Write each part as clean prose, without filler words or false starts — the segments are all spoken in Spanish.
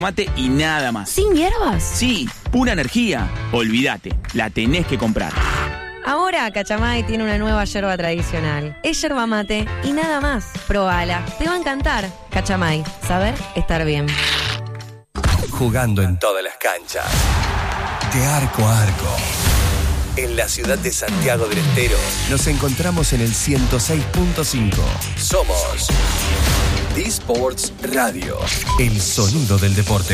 mate y nada más. ¿Sin hierbas? Sí, pura energía. Olvídate, la tenés que comprar. Ahora Cachamay tiene una nueva yerba tradicional. Es yerba mate y nada más. Probala, te va a encantar. Cachamay, saber estar bien. Jugando en todas las canchas, de arco a arco. En la ciudad de Santiago del Estero nos encontramos en el 106.5. Somos D-Sports Radio, el sonido del deporte.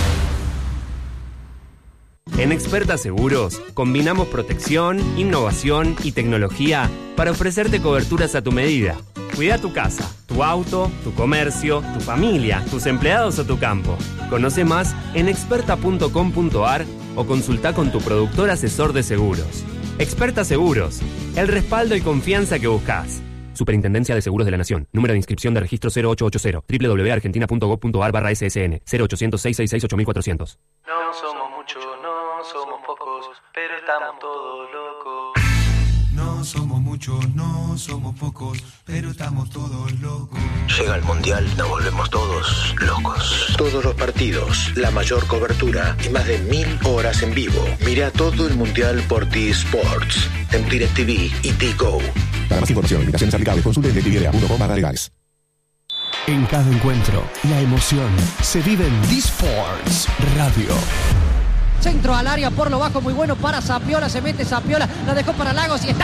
En Experta Seguros, combinamos protección, innovación y tecnología para ofrecerte coberturas a tu medida. Cuida tu casa, tu auto, tu comercio, tu familia, tus empleados o tu campo. Conoce más en experta.com.ar o consulta con tu productor asesor de seguros. Experta Seguros, el respaldo y confianza que buscas. Superintendencia de Seguros de la Nación. Número de inscripción de registro 0880. www.argentina.gov.ar/SSN. 0800-666-8400. No somos muchos, no somos pocos, pero estamos todos locos. No somos muchos, no somos pocos, pero estamos todos locos. Llega el Mundial, nos volvemos todos locos. Todos los partidos, la mayor cobertura y más de 1000 horas en vivo. Mira todo el Mundial por D-Sports, en DirecTV y D-Go. Para más información, limitaciones aplicables, consulte en DirecTV.com/legales. En cada encuentro, la emoción se vive en D-Sports Radio. Centro al área por lo bajo, muy bueno para Zapiola, se mete Zapiola, la dejó para Lagos y está.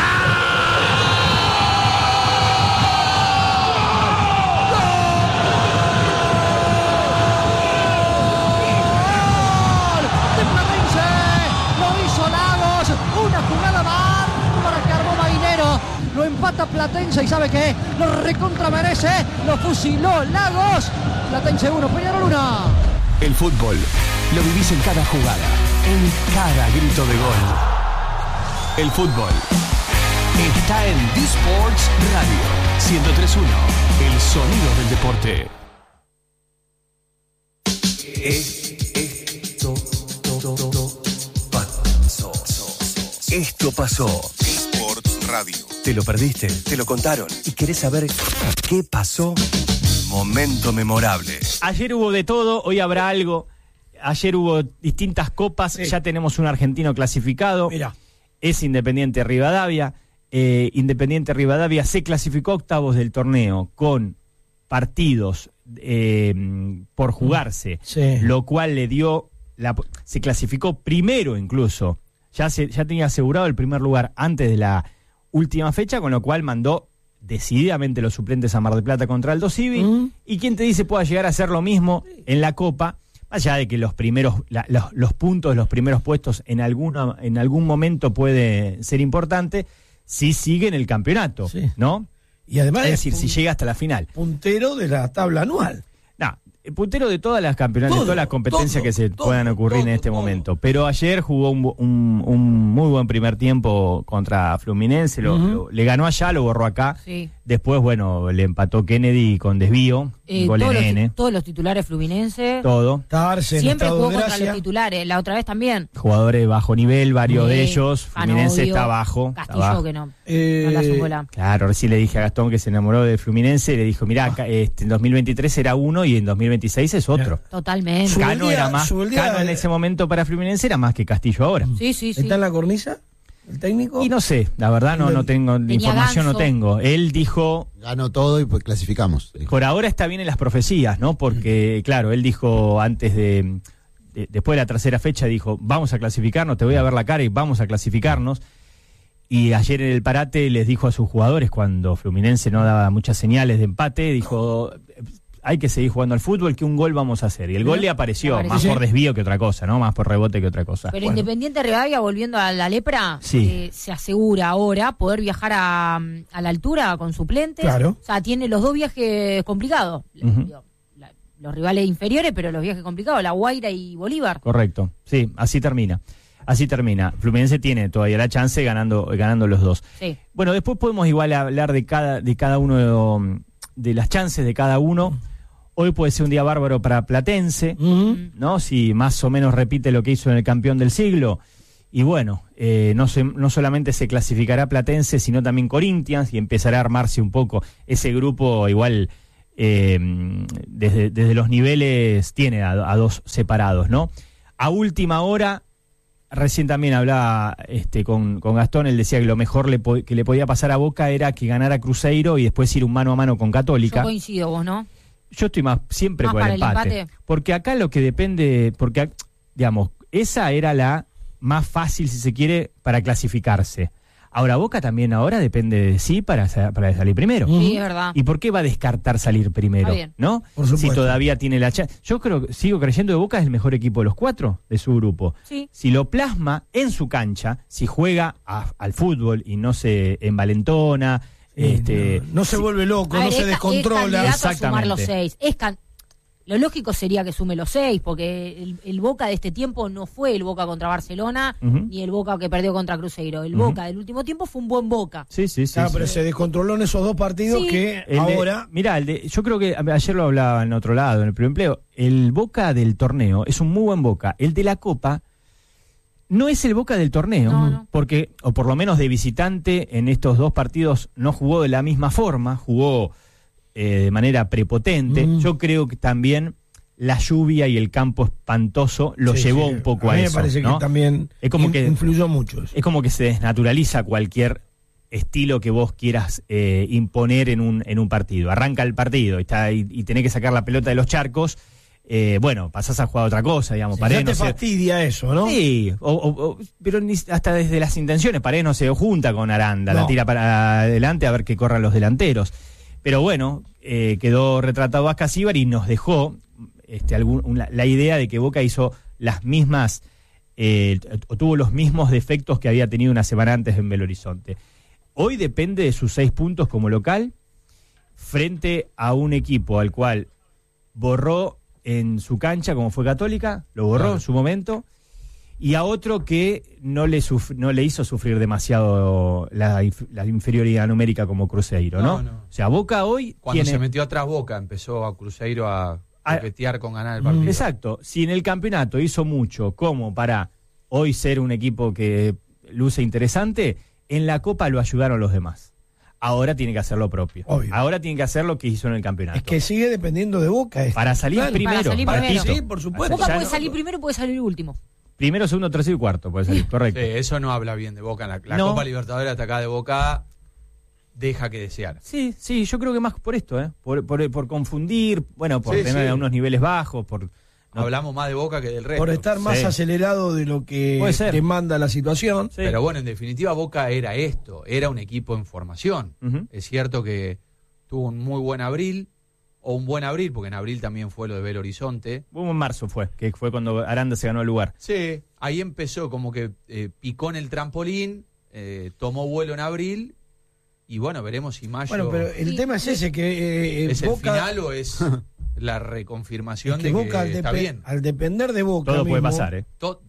¡Gol! De Platense, lo hizo Lagos, una jugada más para que armó Maguinero, lo empata Platense y ¿sabe qué? Lo recontramerece, lo fusiló Lagos, Platense 1, Peñarol 1. El fútbol lo vivís en cada jugada, en cada grito de gol. El fútbol está en D-Sports Radio 103.1, el sonido del deporte. Esto pasó. D-Sports Radio. ¿Te lo perdiste? ¿Te lo contaron? ¿Y querés saber qué pasó? Momento memorable. Ayer hubo de todo, hoy habrá algo. Ayer hubo distintas copas, sí. Ya tenemos un argentino clasificado. Mira. Es Independiente Rivadavia. Independiente Rivadavia se clasificó a octavos del torneo con partidos por jugarse, sí. Lo cual le dio, se clasificó primero incluso. Ya tenía asegurado el primer lugar antes de la última fecha, con lo cual mandó decididamente los suplentes a Mar del Plata contra Aldo Civi. ¿Y quién te dice pueda llegar a hacer lo mismo en la Copa? Allá de que los primeros, los puntos, los primeros puestos en algún momento puede ser importante, si sigue en el campeonato, sí. ¿No? Y además es decir, si llega hasta la final. Puntero de la tabla anual. No, puntero de todas las campeonatos, de todas las competencias que se puedan ocurrir en este momento. Pero ayer jugó un muy buen primer tiempo contra Fluminense, le ganó allá, lo borró acá. Sí. Después, bueno, le empató Kennedy con desvío, gol en todos los titulares Fluminense. Todo. Siempre jugó contra los titulares, la otra vez también. Jugadores bajo nivel, varios de ellos. Fluminense está abajo. Castillo que no la sumó la. Claro, recién le dije a Gastón que se enamoró de Fluminense, le dijo, mirá, en 2023 era uno y en 2026 es otro. Totalmente. Cano era más, Cano en ese momento para Fluminense era más que Castillo ahora. Sí. ¿Está en la cornisa? ¿El técnico? Y no sé, la verdad no tengo información, no tengo. Él dijo... Ganó todo y pues clasificamos. Por ahora está bien en las profecías, ¿no? Porque, claro, él dijo antes después de la tercera fecha, dijo, vamos a clasificarnos, te voy a ver la cara y vamos a clasificarnos. Y ayer en el parate les dijo a sus jugadores, cuando Fluminense no daba muchas señales de empate, dijo... hay que seguir jugando al fútbol, que un gol vamos a hacer. Y el gol le apareció, más por desvío que otra cosa, ¿no? Más por rebote que otra cosa. Pero Independiente Rivadavia, volviendo a la lepra, sí. Se asegura ahora poder viajar a la altura con suplentes. Claro. O sea, tiene los dos viajes complicados. Los rivales inferiores, pero los viajes complicados, La Guaira y Bolívar. Correcto, sí, así termina. Fluminense tiene todavía la chance ganando los dos. Sí. Bueno, después podemos igual hablar de cada uno, de las chances de cada uno. Hoy puede ser un día bárbaro para Platense, ¿no? Si más o menos repite lo que hizo en el campeón del siglo. Y bueno, no solamente se clasificará Platense, sino también Corinthians, y empezará a armarse un poco ese grupo igual desde los niveles tiene a dos separados, ¿no? A última hora, recién también hablaba con Gastón, él decía que lo mejor que le podía pasar a Boca era que ganara Cruzeiro y después ir un mano a mano con Católica. Yo coincido, vos, ¿no? Yo estoy siempre más por para el empate. Porque acá lo que depende, porque, digamos, esa era la más fácil, si se quiere, para clasificarse. Ahora, Boca también ahora depende de sí para salir primero. Sí, es verdad. ¿Y por qué va a descartar salir primero? ¿No? Por supuesto. Si todavía tiene la chance. Yo sigo creyendo que Boca es el mejor equipo de los 4 de su grupo. Sí. Si lo plasma en su cancha, si juega al fútbol y no se envalentona, no se vuelve loco, no se descontrola. Es candidato a sumar los 6. Lo lógico sería que sume los 6, porque el Boca de este tiempo no fue el Boca contra Barcelona, ni el Boca que perdió contra Cruzeiro. El Boca del último tiempo fue un buen Boca. Sí. Pero se descontroló en esos 2 partidos que ahora... Mirá, yo creo que ayer lo hablaba en otro lado, en el primer empleo. El Boca del torneo es un muy buen Boca. El de la Copa no es el Boca del torneo, no. Porque, o por lo menos de visitante, en estos 2 partidos no jugó de la misma forma, jugó de manera prepotente. Yo creo que también la lluvia y el campo espantoso lo llevó un poco a eso. Me parece, ¿no? Que también es como que influyó mucho eso. Es como que se desnaturaliza cualquier estilo que vos quieras imponer en un partido. Arranca el partido y tenés que sacar la pelota de los charcos. Bueno, pasás a jugar otra cosa, digamos. Ya te fastidia eso, ¿no? Sí, pero hasta desde las intenciones. Paredes no se junta con Aranda, la tira para adelante a ver que corran los delanteros. Pero bueno, quedó retratado Ascasíbar y nos dejó la idea de que Boca hizo las mismas, o tuvo los mismos defectos que había tenido una semana antes en Belo Horizonte. Hoy depende de sus 6 puntos como local, frente a un equipo al cual borró en su cancha, como fue Católica, lo borró en su momento, y a otro que no le hizo sufrir demasiado la inferioridad numérica como Cruzeiro, ¿no? O sea, Boca hoy cuando se metió atrás Boca, empezó a Cruzeiro a coquetear con ganar el partido. Exacto. Si en el campeonato hizo mucho como para hoy ser un equipo que luce interesante, en la Copa lo ayudaron los demás. Ahora tiene que hacer lo propio. Obvio. Ahora tiene que hacer lo que hizo en el campeonato. Es que sigue dependiendo de Boca. Para salir primero. Sí, por supuesto. Boca puede salir primero y puede salir último. Primero, segundo, tercero y cuarto puede salir, correcto. Sí, eso no habla bien de Boca. La Copa Libertadores hasta acá de Boca deja que desear. Sí, yo creo que más por esto, por confundir, por tener unos niveles bajos, hablamos más de Boca que del resto. Por estar más acelerado de lo que demanda la situación. Sí. Pero bueno, en definitiva Boca era esto, era un equipo en formación. Es cierto que tuvo un muy buen abril, o un buen abril, porque en abril también fue lo de Belo Horizonte. En marzo que fue cuando Aranda se ganó el lugar. Sí, ahí empezó como que picó en el trampolín, tomó vuelo en abril, y bueno, veremos si mayo... Bueno, pero el tema es ese, que ¿es Boca... el final o es la reconfirmación que de Boca que está bien? Al depender de Boca todo mismo, puede pasar,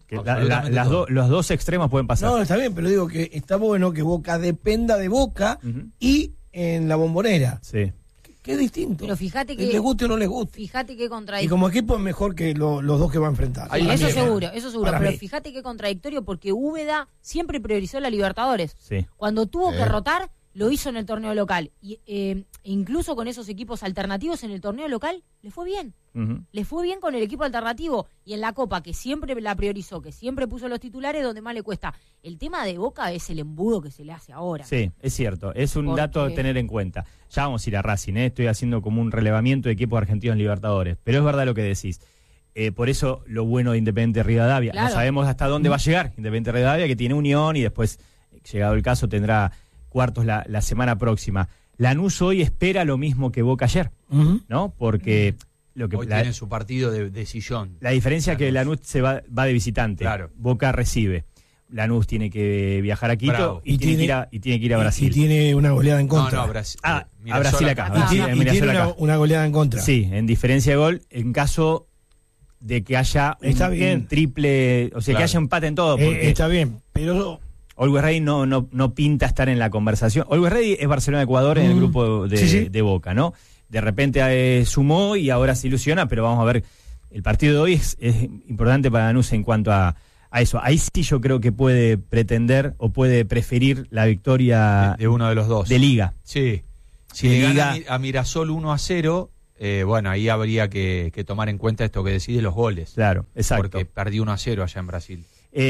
los 2 extremos pueden pasar. No, está bien, pero digo que está bueno que Boca dependa de Boca y en la Bombonera. Sí. Que es distinto. Pero fíjate que... les guste o no les guste. Fíjate qué contradictorio. Y como equipo es mejor que los 2 que va a enfrentar. Eso seguro. Pero fíjate qué contradictorio, porque Úbeda siempre priorizó la Libertadores. Sí. Cuando tuvo que rotar, lo hizo en el torneo local. Y incluso con esos equipos alternativos en el torneo local, le fue bien. Le fue bien con el equipo alternativo. Y en la Copa, que siempre la priorizó, que siempre puso los titulares, donde más le cuesta. El tema de Boca es el embudo que se le hace ahora. Sí, es cierto. Es un dato a tener en cuenta. Ya vamos a ir a Racing, estoy haciendo como un relevamiento de equipos argentinos en Libertadores. Pero es verdad lo que decís. Por eso lo bueno de Independiente Rivadavia. Claro. No sabemos hasta dónde va a llegar Independiente Rivadavia, que tiene Unión y después, llegado el caso, tendrá cuartos la semana próxima. Lanús hoy espera lo mismo que Boca ayer, ¿no? Porque lo que hoy tiene su partido de sillón. La diferencia es que Lanús va de visitante. Claro. Boca recibe. Lanús tiene que viajar a Quito y tiene que ir a Brasil. Y tiene una goleada en contra. No, Brasil. A Brasil acá. Y tiene una goleada en contra. Sí, en diferencia de gol, en caso de que haya un triple, o sea, que haya empate en todo. Está bien, pero... Always Ready no pinta estar en la conversación. Always Ready es Barcelona-Ecuador en el grupo de Boca, ¿no? De repente sumó y ahora se ilusiona, pero vamos a ver, el partido de hoy es importante para Lanús en cuanto a eso. Ahí sí yo creo que puede pretender o puede preferir la victoria de uno de los dos. De Liga. Sí. Si le gana a Mirasol 1-0, bueno, ahí habría que tomar en cuenta esto que decide los goles. Claro, exacto. Porque perdió 1-0 allá en Brasil.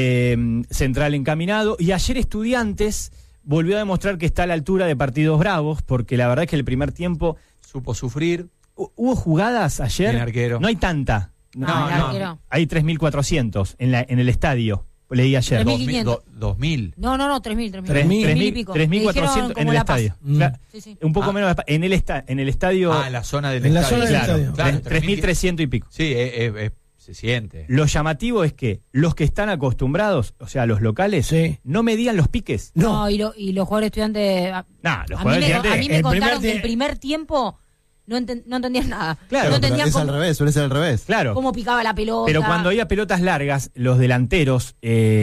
Central encaminado. Y ayer Estudiantes volvió a demostrar que está a la altura de partidos bravos, porque la verdad es que el primer tiempo... Supo sufrir. ¿Hubo jugadas ayer? Sin arquero. No hay tanta. No. Hay 3.400 en el estadio. Leí ayer. 2.000. No, 3.000 y pico. 3.400 en el estadio. Sí. Un poco menos en el estadio. En la zona del en estadio. La zona del estadio. Claro, 3.300 y pico. Sí, se siente. Lo llamativo es que los que están acostumbrados, o sea, los locales, no medían los piques. No, y los jugadores Estudiantes... Los jugadores a mí me contaron que el primer tiempo... No entendían nada. Claro, no entendían es al revés, suele ser al revés. Claro. Cómo picaba la pelota. Pero cuando había pelotas largas, los delanteros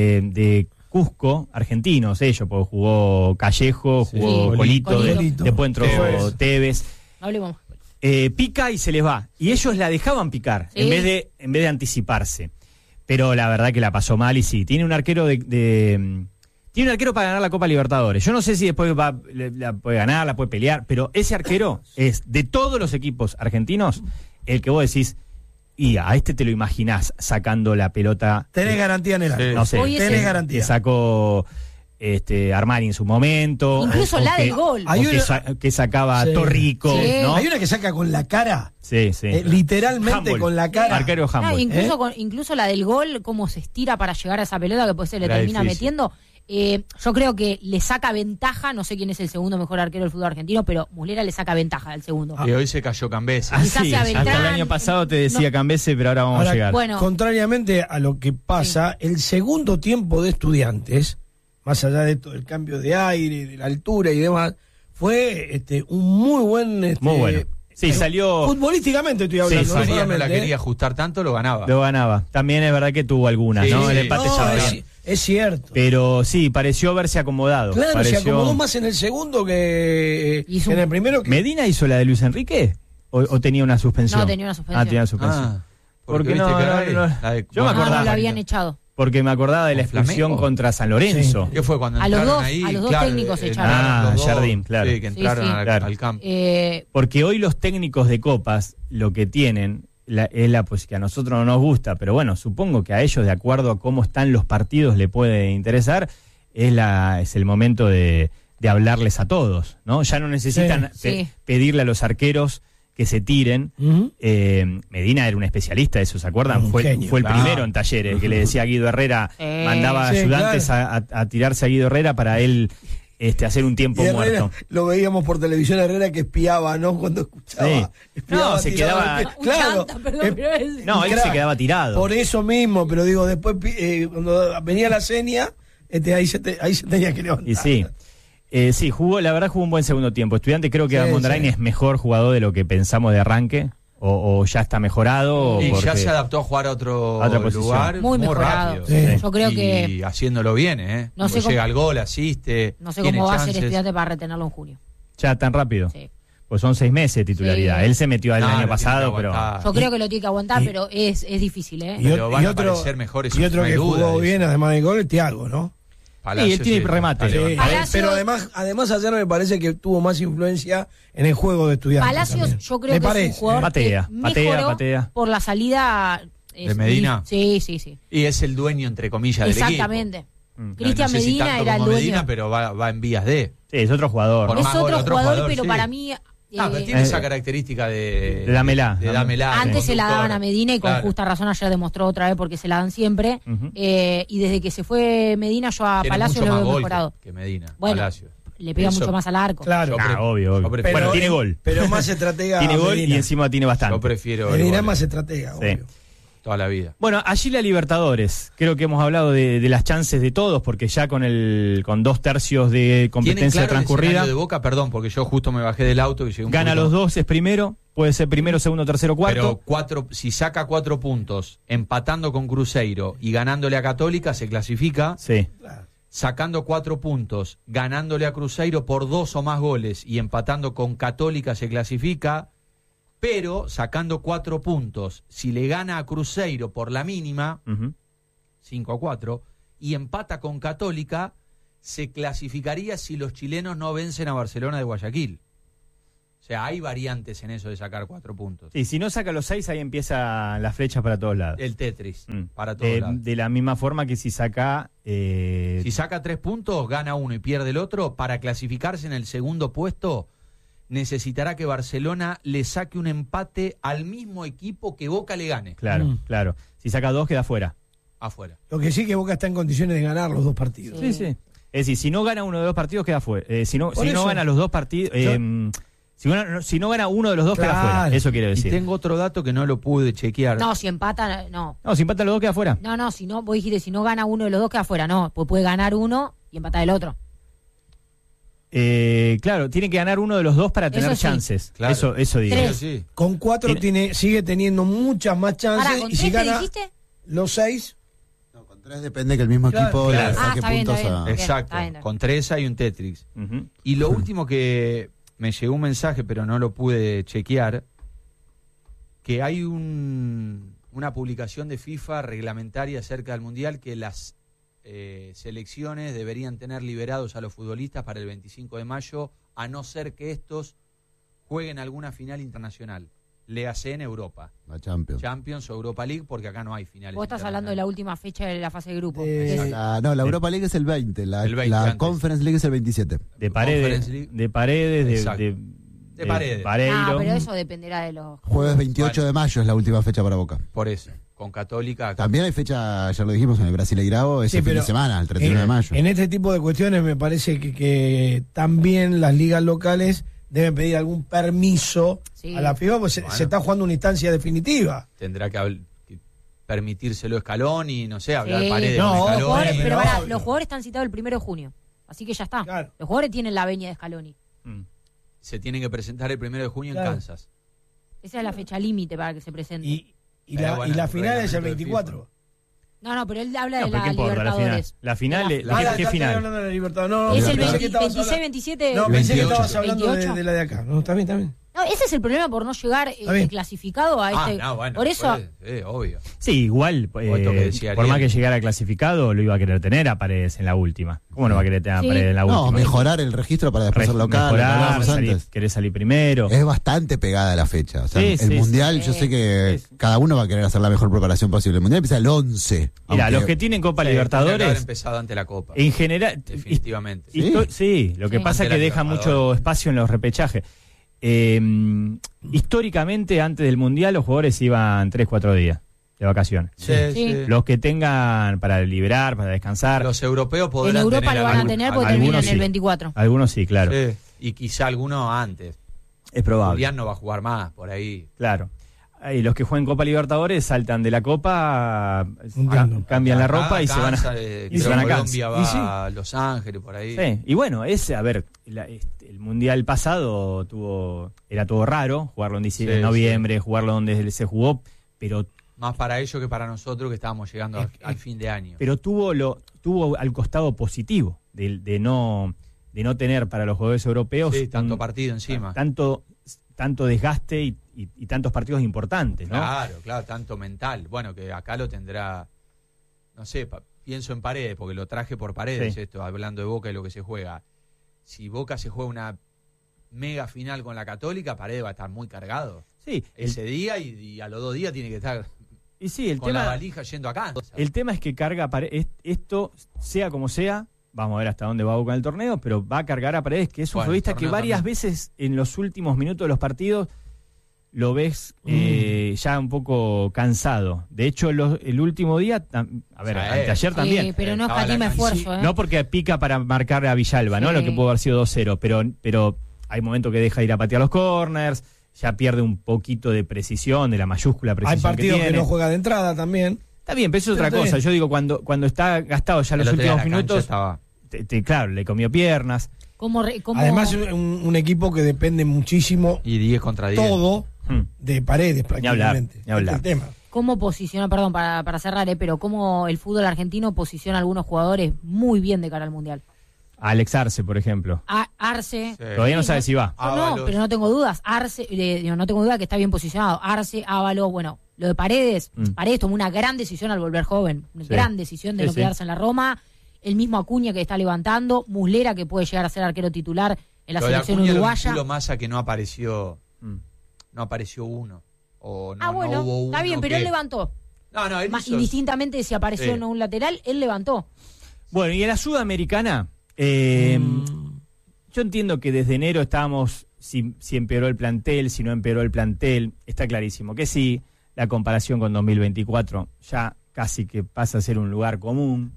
de Cusco, argentinos, ellos, porque jugó Callejo, jugó Colito. Después entró Tevez. Hablemos. Pica y se les va. Y ellos la dejaban picar, en vez de anticiparse. Pero la verdad que la pasó mal y sí. Tiene un arquero tiene un arquero para ganar la Copa Libertadores. Yo no sé si después la puede ganar, la puede pelear, pero ese arquero es, de todos los equipos argentinos, el que vos decís, y a este te lo imaginás sacando la pelota. Tenés garantía en el arco. No sé, tenés garantía. Que sacó Armani en su momento. Incluso la del gol. Que sacaba Torrico. Sí. ¿No? Hay una que saca con la cara. Sí. Literalmente Humboldt. con la cara. Arquero Humboldt. Incluso la del gol, cómo se estira para llegar a esa pelota que después se le termina metiendo. Yo creo que le saca ventaja, no sé quién es el segundo mejor arquero del fútbol argentino, pero Muslera le saca ventaja al segundo. Y hoy se cayó Cambese. Hasta el año pasado te decía Cambese, pero ahora vamos a llegar. Bueno, contrariamente a lo que pasa, el segundo tiempo de Estudiantes, más allá de todo el cambio de aire, de la altura y demás, fue un muy buen... muy bueno. Sí, salió... Futbolísticamente estoy hablando. Si María no la quería ajustar tanto, lo ganaba. También es verdad que tuvo algunas, ¿no? El empate estaba bien. Es cierto. Pero sí, pareció haberse acomodado. Claro, se acomodó más en el segundo que en el primero. ¿Medina hizo la de Luis Enrique? ¿O tenía una suspensión? No, tenía una suspensión. Tenía una suspensión. Porque no, yo me acordaba. No lo habían echado. Porque me acordaba de la expulsión contra San Lorenzo. ¿Qué fue cuando entraron ahí? A los dos técnicos se echaron. Jardín, claro. Sí, que entraron al campo. Porque hoy los técnicos de copas lo que tienen es la pues que a nosotros no nos gusta, pero bueno, supongo que a ellos, de acuerdo a cómo están los partidos, le puede interesar, es el momento de hablarles a todos, ¿no? Ya no necesitan pedirle a los arqueros que se tiren. Medina era un especialista de eso, ¿se acuerdan? Fue el primero en Talleres, que le decía a Guido Herrera, mandaba ayudantes a tirarse a Guido Herrera para él hacer un tiempo muerto. Lo veíamos por televisión, Herrera que espiaba, ¿no? Cuando escuchaba. No, se quedaba... Claro. Él se quedaba tirado. Por eso mismo, pero digo, después cuando venía la seña, ahí se tenía que levantar. Y sí. La verdad jugó un buen segundo tiempo. Estudiante, creo que Mondrain es mejor jugador de lo que pensamos de arranque. O ya está mejorado. Y ya se adaptó a jugar a otro lugar muy mejorado. Rápido. Sí. Yo creo que... Y haciéndolo bien, No sé llega al gol, asiste. No sé cómo va a ser Estudiante para retenerlo en junio. ¿Ya tan rápido? Sí. Pues son 6 meses de titularidad. Sí. Él se metió el año pasado, pero... Yo creo que lo tiene que aguantar, pero es difícil, ¿eh? Pero van a aparecer mejores. Y otro que jugó bien, además del gol, es Thiago, ¿no? Palacio, y él tiene remate. Pero además ayer me parece que tuvo más influencia en el juego de Estudiantes. Palacios también. Yo creo que es un jugador patea. Por la salida de Medina. Sí. Y es el dueño, entre comillas, del equipo. Exactamente. Cristian Medina era el dueño. Medina, pero va en vías de... Sí, es otro jugador. Es otro jugador, pero para mí... pero tiene esa característica de Damelá. Antes se la daban a Medina y con justa razón ayer demostró otra vez porque se la dan siempre. Y desde que se fue Medina, yo a Palacio lo veo mejorado. Que Medina, bueno, Palacio. Le pega mucho más al arco. Claro, obvio. Pero, tiene gol. Pero más estratega. Tiene gol Medina. y encima tiene bastante. Yo prefiero. Medina es más estratega, obvio. Toda la vida. Bueno, allí la Libertadores. Creo que hemos hablado de las chances de todos, porque ya con 2/3 de competencia transcurrida. El de Boca, perdón, porque yo justo me bajé del auto y llegué gana los dos, es primero. Puede ser primero, segundo, tercero, cuarto. Pero si saca 4 puntos, empatando con Cruzeiro y ganándole a Católica, se clasifica. Sí. Sacando 4 puntos, ganándole a Cruzeiro por 2 o más goles y empatando con Católica, se clasifica. Pero sacando 4 puntos, si le gana a Cruzeiro por la mínima, 5-4, y empata con Católica, se clasificaría si los chilenos no vencen a Barcelona de Guayaquil. O sea, hay variantes en eso de sacar 4 puntos. Sí, si no saca los 6, ahí empieza las flechas para todos lados. El Tetris, para todos lados. De la misma forma que si saca... Si saca 3 puntos, gana uno y pierde el otro. Para clasificarse en el segundo puesto, necesitará que Barcelona le saque un empate al mismo equipo que Boca le gane. Claro, claro. Si saca 2, queda fuera. Afuera. Lo que sí que Boca está en condiciones de ganar los 2 partidos. Sí, sí. Es decir, si no gana uno de los 2 partidos, queda fuera. Si no gana los 2 partidos... Si no gana uno de los 2, queda fuera. Eso quiere decir. Y tengo otro dato que no lo pude chequear. No, si empata, no. No, si empatan los 2, queda fuera. No, si no, vos dijiste, si no gana uno de los 2, queda fuera. No, pues puede ganar uno y empatar el otro. Claro, tiene que ganar uno de los 2 para tener Eso sí. chances. Claro. Eso digo. Sí. Con 4 sigue teniendo muchas más chances. Ahora, ¿con y si 3 te gana dijiste? los 6... No, con 3 depende que el mismo equipo le saque está bien, puntos está a... bien. Exacto. Bien. Con 3 hay un Tetris. Y lo último que me llegó un mensaje, pero no lo pude chequear, que hay una publicación de FIFA reglamentaria acerca del Mundial que las selecciones deberían tener liberados a los futbolistas para el 25 de mayo, a no ser que estos jueguen alguna final internacional. Léase en Europa. La Champions. Champions o Europa League, porque acá no hay finales. Vos estás hablando de la última fecha de la fase de grupo. La Europa League es el 20, la antes. Conference League es el 27. De Paredes, de Paredes. Pareiro. Pero eso dependerá de los... Jueves 28 de mayo es la última fecha para Boca. Por eso, con Católica. También hay fecha, ya lo dijimos, en el Brasileirao, ese fin de semana, el 31 de mayo. En este tipo de cuestiones me parece que también las ligas locales deben pedir algún permiso a la FIFA, pues se está jugando una instancia definitiva. Tendrá que permitírselo Scaloni, no sé, hablar Sí. Paredes No, con Scaloni. Pero los jugadores están citados el 1 de junio. Así que ya está. Claro. Los jugadores tienen la venia de Scaloni. Se tienen que presentar el 1 de junio en Kansas. Esa es la fecha límite para que se presente. Y la final es el 24. No, pero él habla No, de pero la ¿qué importa? Libertadores. La final, ¿qué Estoy final? hablando de la Libertadores. No, Es el pensé que estabas 26, 27... No, pensé que 28. estabas hablando 28. de la de acá. No, está bien. No, ese es el problema por no llegar bien. clasificado a este... Bueno, por eso... obvio. Sí, igual, esto que decía por más Ariel. que llegara clasificado, lo iba a querer tener a Paredes en la última. ¿Cómo no va a querer tener a Paredes en la última? No, mejorar el registro para después ser local, lo que mejorar, hablábamos antes. querer salir primero. Es bastante pegada la fecha. O sea, Sí, el sí, Mundial, sí. yo sé que cada uno va a querer hacer la mejor preparación posible. El Mundial empieza el 11. Mira, aunque- los que tienen Copa Tendría que haber Libertadores, empezado ante la Copa. en general, Definitivamente. sí, lo que Sí. pasa es Ante que la deja Libertadores. mucho espacio en los repechajes. Históricamente, antes del Mundial, los jugadores iban 3-4 días de vacaciones. Sí. Los que tengan para liberar, para descansar. Los europeos En podrán Europa tener lo van a tener porque terminan algunos en el sí. 24. Algunos sí, claro. Sí. Y quizá alguno antes. Es probable. Julián no va a jugar más, por ahí. Claro. Y los que juegan Copa Libertadores saltan de la Copa, cambian la Acá, ropa y se van Kansas, a, creo y se van a Colombia Kansas. va a Los Ángeles, por ahí. Sí, y bueno, el Mundial pasado era todo raro, jugarlo en diciembre, Sí, en noviembre, jugarlo donde se jugó, pero Más para ellos que para nosotros que estábamos llegando al fin de año. pero tuvo al costado positivo de no tener para los jugadores europeos Sí, tanto partido encima. tanto desgaste y tantos partidos importantes, ¿no? Claro, tanto mental. Bueno, que acá lo tendrá, no sé, pienso en Paredes, porque lo traje por Paredes, Sí. esto, hablando de Boca y lo que se juega. Si Boca se juega una mega final con la Católica, Paredes va a estar muy cargado. Sí, Ese día y a los 2 días tiene que estar y sí, el con tema la valija yendo acá. El tema es que carga esto, sea como sea, vamos a ver hasta dónde va Boca en el torneo, pero va a cargar a Paredes, que es un Bueno, futbolista el que torneo varias también. veces en los últimos minutos de los partidos lo ves ya un poco cansado. De hecho, el último día, anteayer Sí, también. pero no Estaba escatima la- esfuerzo, ¿eh? No porque pica para marcar a Villalba, ¿no? Sí. Lo que pudo haber sido 2-0, pero hay momentos que deja ir a patear los corners, ya pierde un poquito de precisión, de la mayúscula Hay precisión partidos que que tiene. no juega de entrada también. Está bien, pero eso es otra Está cosa. bien. Yo digo, cuando está gastado ya los El otro día últimos en la cancha minutos, estaba. claro, le comió piernas. Además, es un equipo que depende muchísimo, Y 10 contra 10. todo, de Paredes Ni hablar, prácticamente. ni hablar. Este es el tema. ¿Cómo posiciona, perdón, para cerrar, pero cómo el fútbol argentino posiciona a algunos jugadores muy bien de cara al Mundial? Alex Arce, por ejemplo. Arce. Todavía no sabe si va. No, pero no tengo dudas. Arce, no tengo duda que está bien posicionado. Arce, Ábalos, bueno, lo de Paredes. Paredes tomó una gran decisión al volver joven. Una gran decisión de Sí, no sí. quedarse en la Roma. El mismo Acuña que está levantando. Muslera que puede llegar a ser arquero titular en la Lo de selección Acuña uruguaya. Lo Massa que no apareció uno. O no, bueno, no hubo uno. está bien, pero él levantó. No, él hizo... Indistintamente si apareció o no un lateral, él levantó. Bueno, y en la Sudamericana, yo entiendo que desde enero estábamos, si empeoró el plantel, si no empeoró el plantel, está clarísimo que sí, la comparación con 2024 ya casi que pasa a ser un lugar común,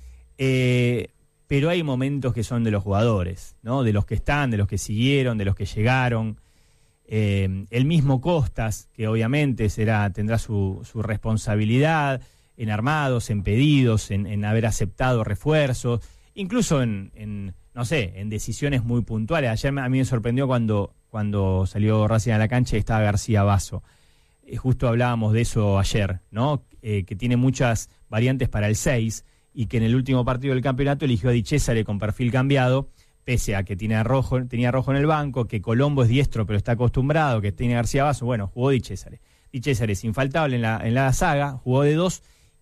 pero hay momentos que son de los jugadores, ¿no? De los que están, de los que siguieron, de los que llegaron. El mismo Costas, que obviamente tendrá su responsabilidad en armados, en pedidos, en haber aceptado refuerzos, incluso en decisiones muy puntuales. Ayer a mí me sorprendió cuando salió Racing a la cancha y estaba García Basso. Justo hablábamos de eso ayer, ¿no? Que tiene muchas variantes para el 6 y que en el último partido del campeonato eligió a Di Cesare con perfil cambiado, pese a que tenía Rojo en el banco, que Colombo es diestro pero está acostumbrado, que tiene García Basso. Bueno, jugó Di Cesare. Di Cesare es infaltable en la saga, jugó de 2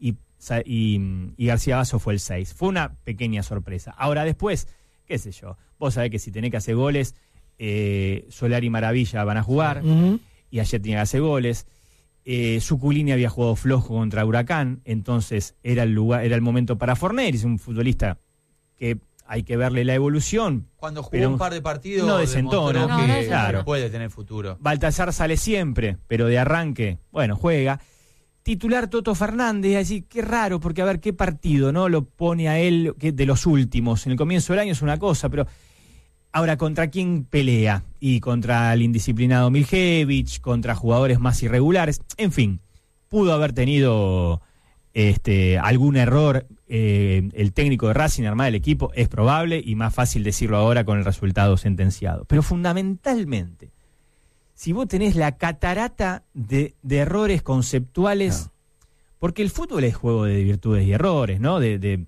y García Basso fue el 6. Fue una pequeña sorpresa. Ahora después, qué sé yo, vos sabés que si tenés que hacer goles, Solari y Maravilla van a jugar, y ayer tenía que hacer goles. Suculini había jugado flojo contra Huracán, entonces era el momento para Fornelli, es un futbolista que hay que verle la evolución. Cuando jugó un par de partidos no desentona, claro, puede tener futuro. Baltasar sale siempre, pero de arranque, bueno, juega. Titular Toto Fernández, así qué raro, porque a ver qué partido, ¿no? Lo pone a él, que de los últimos. En el comienzo del año es una cosa, pero ahora ¿contra quién pelea? Y contra el indisciplinado Miljevic, contra jugadores más irregulares, en fin, pudo haber tenido algún error el técnico de Racing, armar el equipo, es probable y más fácil decirlo ahora con el resultado sentenciado. Pero fundamentalmente, si vos tenés la catarata de errores conceptuales, porque el fútbol es juego de virtudes y errores, ¿no?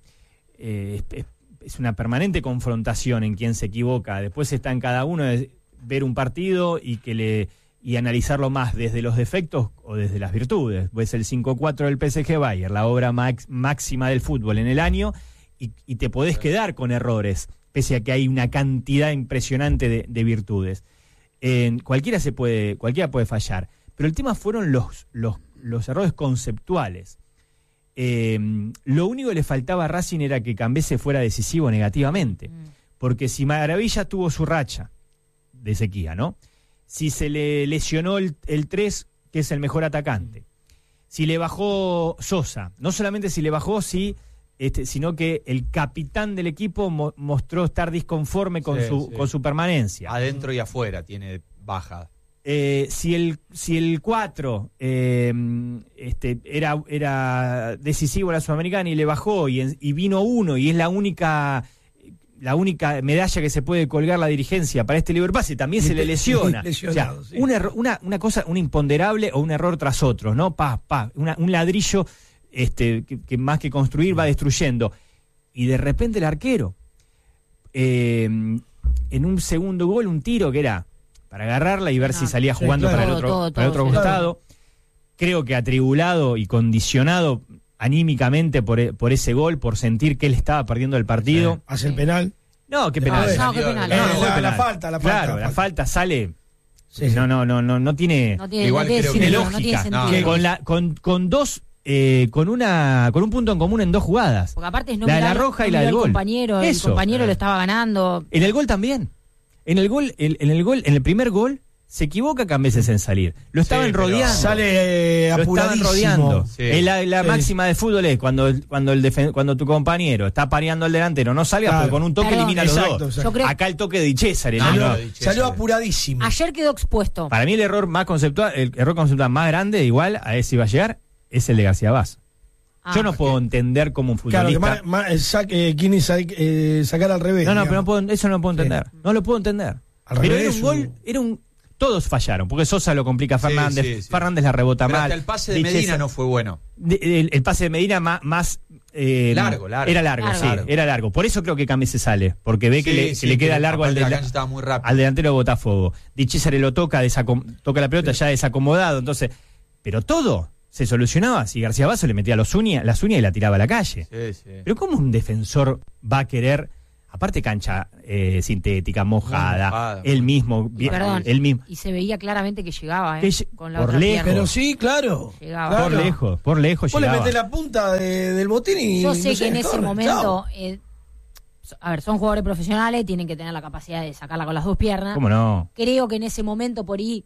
Es una permanente confrontación en quien se equivoca. Después está en cada uno de ver un partido y analizarlo más desde los defectos o desde las virtudes. Ves el 5-4 del PSG Bayern, la obra máxima del fútbol en el año, y te podés quedar con errores, pese a que hay una cantidad impresionante de virtudes. Cualquiera puede fallar, pero el tema fueron los errores conceptuales. Lo único que le faltaba a Racing era que Cambese fuera decisivo negativamente, porque si Maravilla tuvo su racha de sequía, ¿no? Si se le lesionó el 3, que es el mejor atacante, si le bajó Sosa, no solamente si le bajó, sino que el capitán del equipo mostró estar disconforme con su permanencia. Adentro y afuera tiene baja. Si el 4 era decisivo a la Sudamericana y le bajó y vino uno y es la única medalla que se puede colgar la dirigencia para este libre pase, también se le lesiona. O sea, una cosa, un imponderable o un error tras otro, ¿no? Un ladrillo que más que construir va destruyendo. Y de repente el arquero, en un segundo gol, un tiro que era para agarrarla y ver si salía jugando para el otro costado. Creo que atribulado y condicionado anímicamente por ese gol, por sentir que él estaba perdiendo el partido. ¿Hace el penal? No, qué penal. Qué penal. La falta. Claro, la falta sale. No tiene. Igual creo que lógica. Con dos. Con un punto en común en dos jugadas. Porque aparte es la de la roja y la del gol. El compañero lo estaba ganando. En el gol también. En el primer gol se equivoca Cambeses en salir. Lo estaban rodeando. Sale apuradísimo. Lo estaban rodeando. Sí. La máxima de fútbol es cuando tu compañero está pareando al delantero, no salgas, porque con un toque elimina a los dos. Exacto. Acá el toque de Di Cesare. Salió apuradísimo. Ayer quedó expuesto. Para mí el error conceptual más grande, igual a ese iba a llegar, es el de García Basso. Yo no puedo entender cómo un futbolista... Claro, quiere sacar al revés. Eso no lo puedo entender. No lo puedo entender. Pero era un gol, todos fallaron, porque Sosa lo complica a Fernández, Fernández la rebota mal. Hasta el pase de Medina no fue bueno. El pase de Medina más largo. Era largo. Por eso creo que Cambese sale, porque ve que le queda largo al delantero de Botafogo. Di Cesare lo toca la pelota ya desacomodado, entonces... Pero todo se solucionaba si García Basso le metía las uñas y la tiraba a la calle. Pero ¿cómo un defensor va a querer Aparte cancha sintética, mojada, él mismo, Perdón, él mismo. y se veía claramente que llegaba, con la por otra lejos. pierna. Pero sí, claro. Llegaba. Claro. Por lejos Vos llegaba. le metés la punta del botín y... Yo sé no que en ese corre, momento, chao. a ver, son jugadores profesionales, tienen que tener la capacidad de sacarla con las dos piernas. ¿Cómo no? Creo que en ese momento por ahí,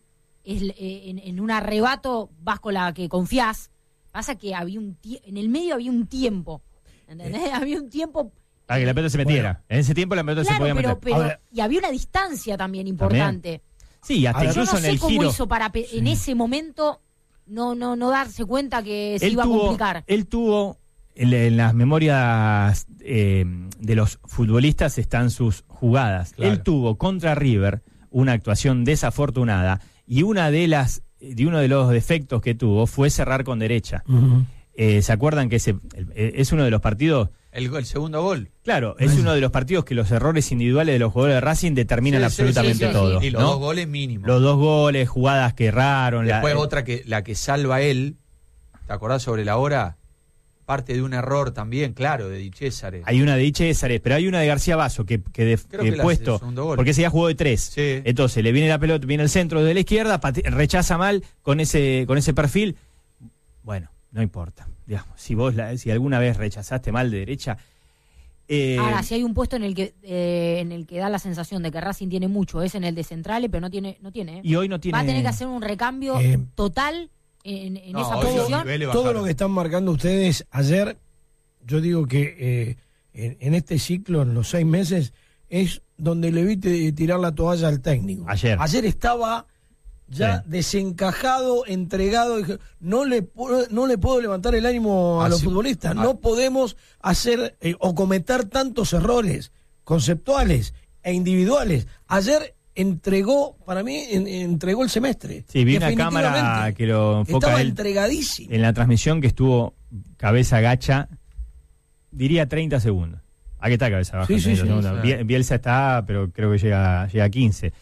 en un arrebato, vas con la que confías. Pasa que en el medio había un tiempo, ¿entendés? Había un tiempo... Para que la pelota se metiera. En ese tiempo la pelota se podía meter. Y había una distancia también importante. Sí, hasta incluso yo no sé en el cómo giro. hizo para en ese momento no darse cuenta que se iba a complicar. Él tuvo, en las memorias de los futbolistas están sus jugadas. Claro. Él tuvo contra River una actuación desafortunada y uno de los defectos que tuvo fue cerrar con derecha. ¿Se acuerdan que es uno de los partidos? El segundo gol. Claro, es uno de los partidos que los errores individuales de los jugadores de Racing determinan absolutamente todo. Y los ¿no? 2 goles mínimos. Los 2 goles, jugadas que erraron. Después otra la que salva él, ¿te acordás sobre la hora? Parte de un error también, claro, de Di César. Hay una de Di César, pero hay una de García Basso que puesto, porque ese ya jugó de 3. Sí. Entonces le viene la pelota, viene el centro de la izquierda, rechaza mal con ese perfil. Bueno, no importa. Digamos, si alguna vez rechazaste mal de derecha. Ahora, si hay un puesto en el que da la sensación de que Racing tiene mucho, es en el de centrales, pero no tiene. Y hoy no tiene. Va a tener que hacer un recambio total en esa todo, posición. Todo lo que están marcando ustedes ayer, yo digo que en este ciclo, en los 6 meses, es donde le vi tirar la toalla al técnico. Ayer estaba ya desencajado, entregado, dije, no le puedo levantar el ánimo a los futbolistas, no podemos hacer o cometer tantos errores conceptuales e individuales. Ayer entregó, para mí, entregó el semestre. Sí, vi una cámara que lo enfoca estaba él entregadísimo. en la transmisión, que estuvo cabeza gacha, diría 30 segundos. Aquí está cabeza baja. Sí. Bielsa está, pero creo que llega a 15.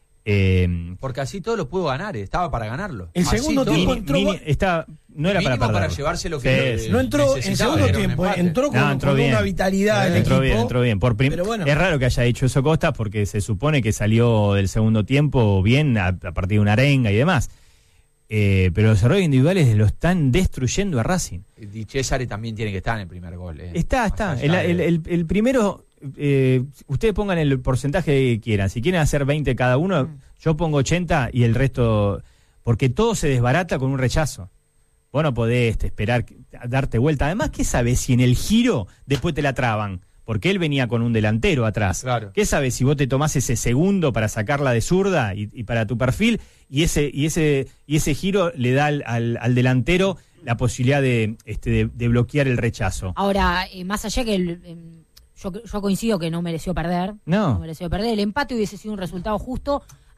Porque así todo lo pudo ganar, estaba para ganarlo. El segundo tiempo entró. No era para perder. Para llevarse lo que no entró en segundo tiempo, entró con una vitalidad el equipo. Entró bien. Pero bueno. Es raro que haya hecho eso Costa, porque se supone que salió del segundo tiempo bien a partir de una arenga y demás. Pero los errores individuales lo están destruyendo a Racing. Di César también tiene que estar en el primer gol. Está. El primero, ustedes pongan el porcentaje que quieran. Si quieren hacer 20 cada uno, yo pongo 80 y el resto, porque todo se desbarata con un rechazo. Vos no podés esperar darte vuelta. Además, ¿qué sabes si en el giro después te la traban? Porque él venía con un delantero atrás. Claro. ¿Qué sabes si vos te tomás ese segundo para sacarla de zurda y para tu perfil y ese giro le da al delantero la posibilidad de bloquear el rechazo? Ahora, más allá que yo coincido que no mereció perder. No mereció perder. El empate hubiese sido un resultado justo.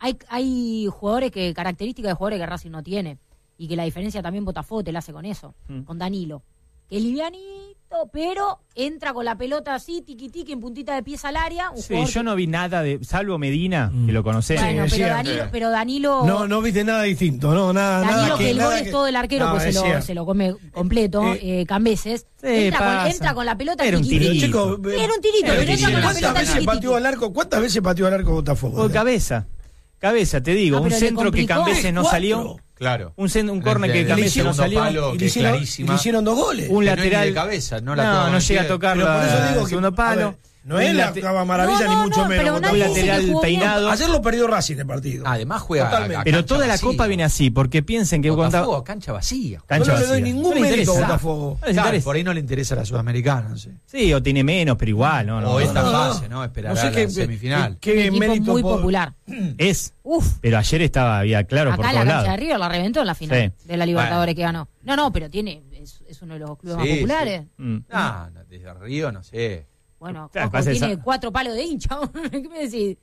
Hay jugadores características de jugadores que Racing no tiene. Y que la diferencia también Botafogo te la hace con eso. Con Danilo. Que es livianito, pero entra con la pelota así, tiqui-tiqui, en puntita de pies al área. Yo no vi nada salvo Medina, que lo conocés. Bueno, pero Danilo... No viste nada distinto, no, nada. Danilo, que el gol es todo el arquero, pues se lo come completo, Cambeses. Entra con la pelota. Era un tirito. Era un tirito, pero entra con la pelota. ¿Cuántas veces pateó al arco Botafogo? Cabeza, te digo, un centro que Cambeses no salió. Claro. Un córner que Cambeses no salió. Y le hicieron 2 goles. Un lateral. De cabeza, no llega a tocar el segundo palo. No es la maravilla, ni mucho menos. Un lateral peinado. Ayer lo perdió Racing el partido. Además juega totalmente. Pero toda la copa viene así, porque piensen que Botafogo, cancha vacía. No le doy ningún mérito a Botafogo. Por ahí no le interesa a la Sudamericana. Sí, o tiene menos, pero igual. O esta fase, ¿no? Esperará la semifinal. Qué mérito muy popular. Pero ayer había claro acá por todos la cancha lados. de River la reventó en la final de la Libertadores que ganó. No, pero es uno de los clubes más populares. Desde Río, no sé. Bueno, tiene 4 palos de hincha. ¿Qué me decís?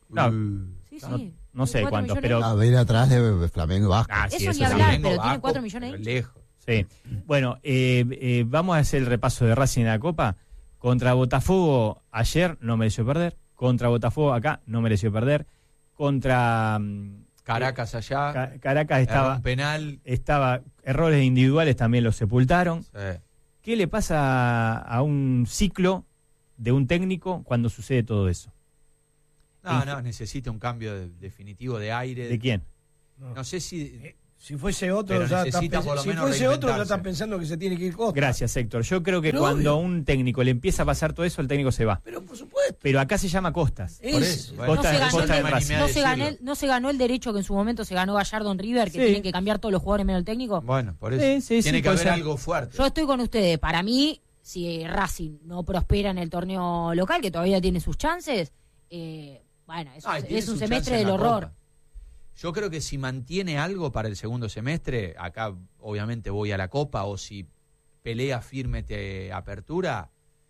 No sé cuántos, pero... A ver atrás de Flamengo Vasco. Eso ni hablar, pero tiene 4 millones de hinchas. Lejos. Sí. Bueno, vamos a hacer el repaso de Racing en la Copa. Contra Botafogo ayer no mereció perder. Contra Botafogo acá no mereció perder. Contra... Caracas allá. Caracas estaba... Un penal. Errores individuales también los sepultaron. Sí. ¿Qué le pasa a un ciclo de un técnico cuando sucede todo eso? No, necesita un cambio definitivo de aire. ¿De quién? No sé si... Si fuese otro, ya estás pensando que se tiene que ir Costa. Gracias, Héctor. Yo creo que cuando a un técnico le empieza a pasar todo eso, el técnico se va. Pero por supuesto. Pero acá se llama Costas. Por eso. No se ganó el derecho que en su momento se ganó Gallardo en River, que tienen que cambiar todos los jugadores menos el técnico. Bueno, por eso. Tiene que haber algo fuerte. Yo estoy con ustedes. Para mí, si Racing no prospera en el torneo local, que todavía tiene sus chances, bueno, es un semestre del horror. Yo creo que si mantiene algo para el segundo semestre, acá obviamente voy a la Copa, o si pelea firme de apertura,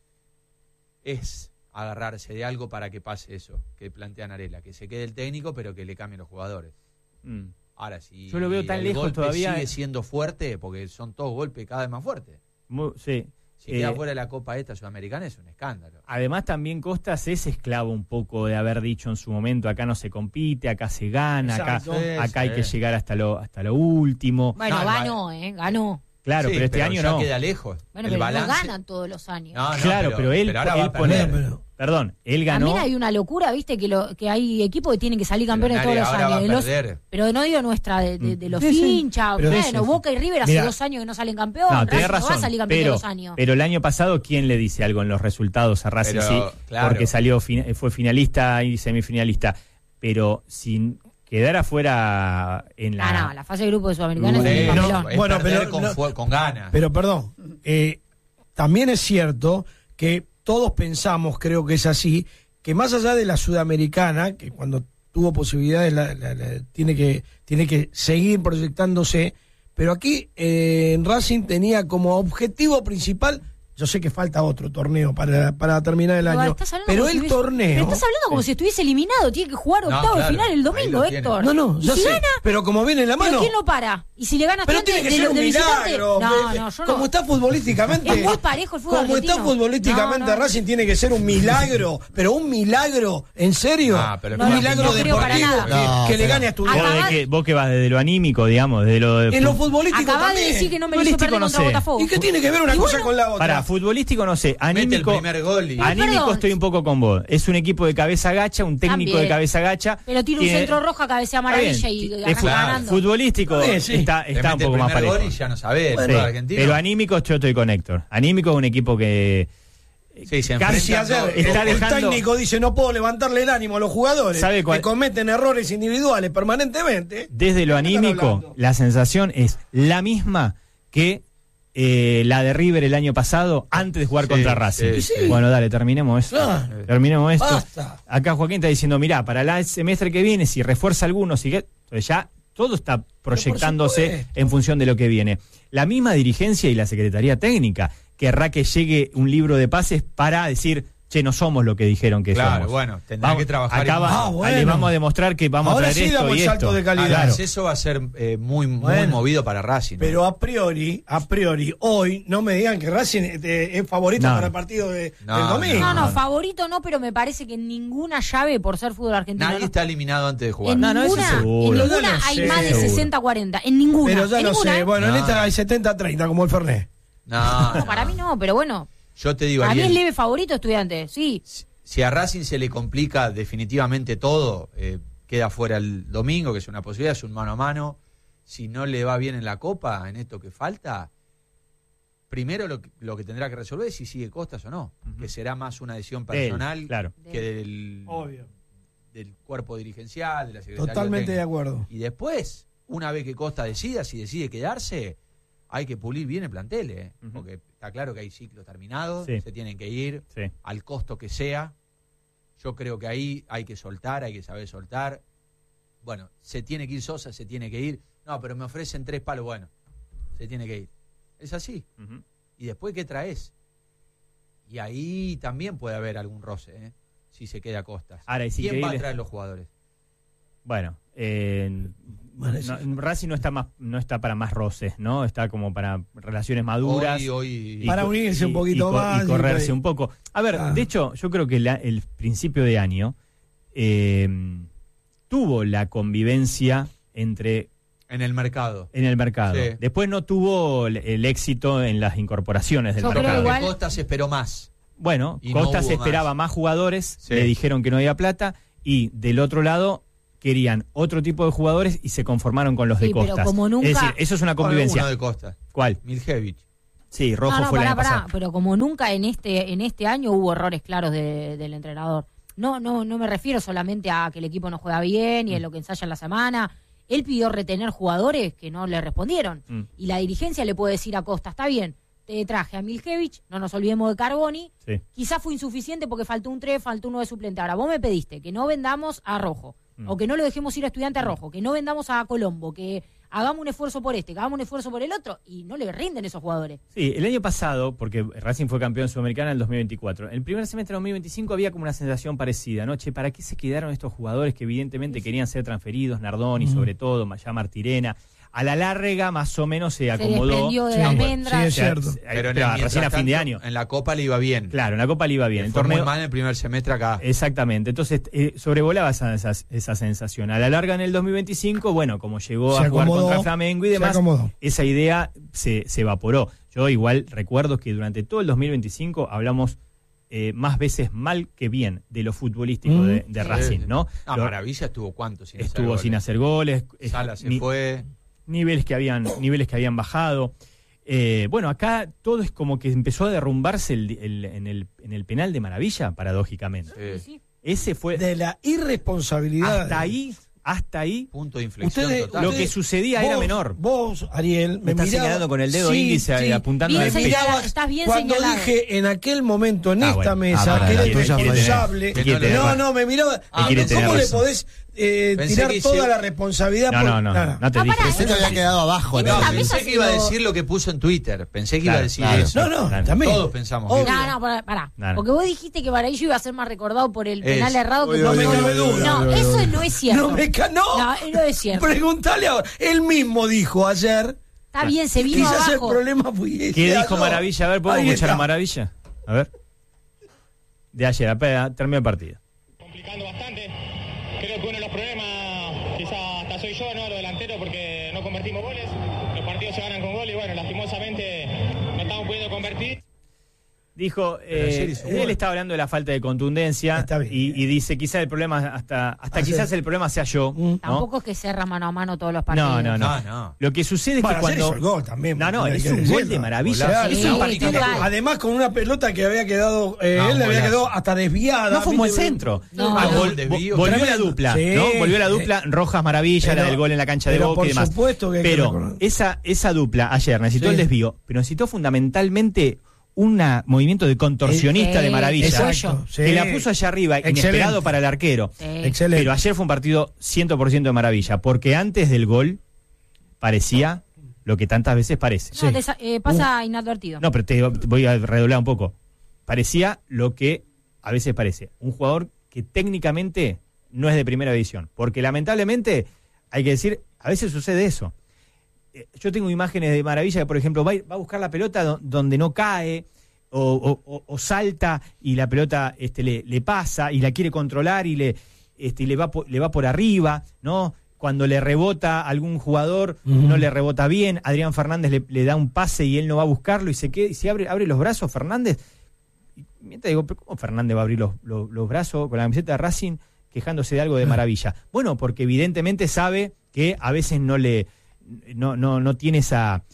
es agarrarse de algo para que pase eso que plantea Narela, que se quede el técnico pero que le cambien los jugadores. Ahora, si yo lo veo tan lejos todavía, sigue siendo fuerte, porque son todos golpes cada vez más fuertes. Sí. Si queda fuera de la Copa esta sudamericana es un escándalo. Además también Costas es esclavo un poco de haber dicho en su momento, acá no se compite, acá se gana, acá hay que llegar hasta lo último. Bueno, ganó. Claro, sí, pero este año no. Queda lejos. Bueno, pero no ganan todos los años. Claro, pero él pone... Perdón, él ganó. También hay una locura, viste, que hay equipos que tienen que salir campeones todos los años. Pero no digo nuestra, de los hinchas. Bueno, Boca y River hace 2 años que no salen campeón. No, tenés razón, no va a salir campeón todos los años. Pero el año pasado, ¿quién le dice algo en los resultados a Racing? Claro. Porque fue finalista y semifinalista. Pero sin quedar afuera en la... No, la fase de grupo de Sudamericana es un papelón. Bueno, pero con ganas. Pero perdón, también es cierto que todos pensamos, creo que es así, que más allá de la Sudamericana, que cuando tuvo posibilidades tiene que seguir proyectándose, pero aquí en Racing tenía como objetivo principal... Yo sé que falta otro torneo para terminar el año, pero el torneo... Pero estás hablando como si estuviese eliminado, tiene que jugar octavo de final el domingo, Héctor. No, ya sé, gana, pero como viene en la mano... ¿Pero quién lo para? ¿Y si le gana pero tiene que ser un milagro. Como está futbolísticamente... Es muy parejo el fútbol como argentino. Está futbolísticamente Racing tiene que ser un milagro, pero un milagro, ¿en serio? Un milagro deportivo que le gane a Estudiantes. Vos que vas desde lo anímico, digamos, desde lo... En lo futbolístico acabás de decir que no mereció perder contra Botafogo. ¿Y qué tiene que ver una cosa con la otra? Futbolístico no sé, anímico, el primer gol anímico estoy un poco con vos. Es un equipo de cabeza gacha, un técnico de cabeza gacha. Pero tiene un centro rojo, cabecea maravilla y ganando. Futbolístico está un poco más parejo. Y ya no sabés, pero anímico yo estoy con Héctor. Anímico es un equipo que... Casi ayer el técnico dice no puedo levantarle el ánimo a los jugadores que cometen errores individuales permanentemente. Desde lo anímico, la sensación es la misma que la de River el año pasado antes de jugar contra Racing. Bueno, dale, terminemos esto. Terminemos esto. Basta. Acá Joaquín está diciendo, mirá, para el semestre que viene, si refuerza algunos, entonces ya todo está proyectándose en función de lo que viene. La misma dirigencia y la Secretaría Técnica querrá que llegue un libro de pases para decir, che, no somos lo que dijeron que somos. Claro, bueno, tendrá que trabajar. Acá les vamos a demostrar que vamos a traer esto y esto. Salto de calidad. Claro. Eso va a ser muy movido para Racing. Pero a priori, hoy no me digan que Racing es favorito para el partido del domingo. No, favorito no, pero me parece que en ninguna llave, por ser fútbol argentino... Nadie está eliminado antes de jugar. En ninguna hay más de 60-40. En ninguna. Pero ya lo sé. Bueno, en esta hay 70-30, como el Fernet. No, para mí no, pero bueno... Yo te digo, a mí es leve favorito Estudiantes, sí. Si a Racing se le complica definitivamente todo, queda fuera el domingo, que es una posibilidad, es un mano a mano. Si no le va bien en la Copa, en esto que falta, primero lo que tendrá que resolver es si sigue Costas o no, que será más una decisión personal que del cuerpo dirigencial, de la Secretaría. Totalmente de acuerdo. Y después, una vez que Costas decida, si decide quedarse, hay que pulir bien el plantel, porque está claro que hay ciclos terminados, se tienen que ir al costo que sea. Yo creo que ahí hay que soltar, hay que saber soltar. Bueno, se tiene que ir Sosa, se tiene que ir. No, pero me ofrecen 3 palos, bueno, se tiene que ir. Es así. ¿Y después qué traes? Y ahí también puede haber algún roce, si se queda Costas. Ahora, ¿quién va a traer los jugadores? Bueno, Racing no está para más roces, ¿no? Está como para relaciones maduras. Para unirse un poquito más. Y correrse un poco. A ver, de hecho, yo creo que el principio de año tuvo la convivencia entre... En el mercado. Sí. Después no tuvo el éxito en las incorporaciones del mercado. Creo que Costas esperó más. Bueno, Y Costa no se hubo esperaba más jugadores, le dijeron que no había plata, y del otro lado querían otro tipo de jugadores y se conformaron con los de Costa. Pero como nunca... Es decir, eso es una convivencia. Uno de Costa. ¿Cuál? Miljevic. Sí, Rojo fue el año pasado. Pero como nunca en este año hubo errores claros del entrenador. No me refiero solamente a que el equipo no juega bien y en lo que ensaya en la semana. Él pidió retener jugadores que no le respondieron. Y la dirigencia le puede decir a Costa, está bien, te traje a Miljevic, no nos olvidemos de Carboni. Sí. Quizás fue insuficiente porque faltó un 3, faltó uno de suplente. Ahora, vos me pediste que no vendamos a Rojo, o que no lo dejemos ir a Estudiante a Rojo, que no vendamos a Colombo, que hagamos un esfuerzo por que hagamos un esfuerzo por el otro, y no le rinden esos jugadores. Sí, el año pasado, porque Racing fue campeón sudamericana en el 2024, el primer semestre de 2025 había como una sensación parecida, ¿no? Che, ¿para qué se quedaron estos jugadores que evidentemente querían ser transferidos? Nardoni, sobre todo, ya Martirena. A la larga, más o menos, se acomodó. Se desprendió de Almendra. Sí, es cierto. Pero recién a fin de año. En la Copa le iba bien. Claro, en la Copa le iba bien. El torneo muy mal en el primer semestre acá. Exactamente. Entonces, sobrevolaba esa sensación. A la larga, en el 2025, bueno, como llegó a jugar contra Flamengo y demás, esa idea se evaporó. Yo igual recuerdo que durante todo el 2025 hablamos más veces mal que bien de lo futbolístico de Racing, ¿no? Maravilla estuvo ¿cuánto sin estuvo sin hacer goles. Sala se fue. Niveles que habían bajado. Bueno, acá todo es como que empezó a derrumbarse en el penal de Maravilla, paradójicamente. Sí. Ese fue de la irresponsabilidad. Hasta ahí. Punto de inflexión total. Lo que sucedía era menor. Vos, Ariel, me estás señalando con el dedo índice, apuntando al pecho. Estás bien cuando señalado. Dije en aquel momento en esta mesa que eres responsable. No, me miraba. ¿Cómo le podés tirar toda la responsabilidad? No te dije. Pensé que había quedado abajo. Pensé que iba a decir lo que puso en Twitter. Pensé que iba a decir eso. No, también. Todos pensamos. Pará. Porque vos dijiste que Maravilla iba a ser más recordado por el penal errado que no me cabe duda. No, eso no es cierto. No es cierto. Preguntale ahora. Él mismo dijo ayer. Está bien, se vino quizás abajo. El problema fue ¿Qué dijo Maravilla? A ver, ¿podemos escuchar a Maravilla? A ver. De ayer, terminó el partido. Complicando bastante. Creo que uno de los problemas, quizás hasta soy yo, ¿no? Los delanteros, porque no convertimos goles. Los partidos se ganan con goles y bueno, lastimosamente no estamos pudiendo convertir. Dijo, él está hablando de la falta de contundencia y dice, quizás el problema, hasta quizás el problema sea yo. ¿no? Tampoco es que cerra mano a mano todos los partidos. No. Lo que sucede es que cuando... Hizo el gol también. Es un gol de Maravilla. Sí, además con una pelota que había quedado, él le había quedado hasta desviada. No fue un buen centro. Volvió la dupla, ¿no? Volvió la dupla Rojas Maravilla, la del gol en la cancha de Boca y demás. Pero esa dupla ayer necesitó el desvío, pero necesitó fundamentalmente un movimiento de contorsionista de Maravilla, que la puso allá arriba, inesperado para el arquero. Excelente. Pero ayer fue un partido 100% de Maravilla, porque antes del gol parecía lo que tantas veces parece. Pasa inadvertido. No, pero te voy a redoblar un poco. Parecía lo que a veces parece. Un jugador que técnicamente no es de primera división, porque lamentablemente, hay que decir, a veces sucede eso. Yo tengo imágenes de Maravilla que, por ejemplo, va a buscar la pelota donde no cae o salta y la pelota le pasa y la quiere controlar y le va por arriba, ¿no? Cuando le rebota a algún jugador, no le rebota bien. Adrián Fernández le da un pase y él no va a buscarlo y se abre los brazos Fernández. Y mientras digo, ¿cómo Fernández va a abrir los brazos con la camiseta de Racing quejándose de algo de Maravilla? Bueno, porque evidentemente sabe que a veces no tiene esa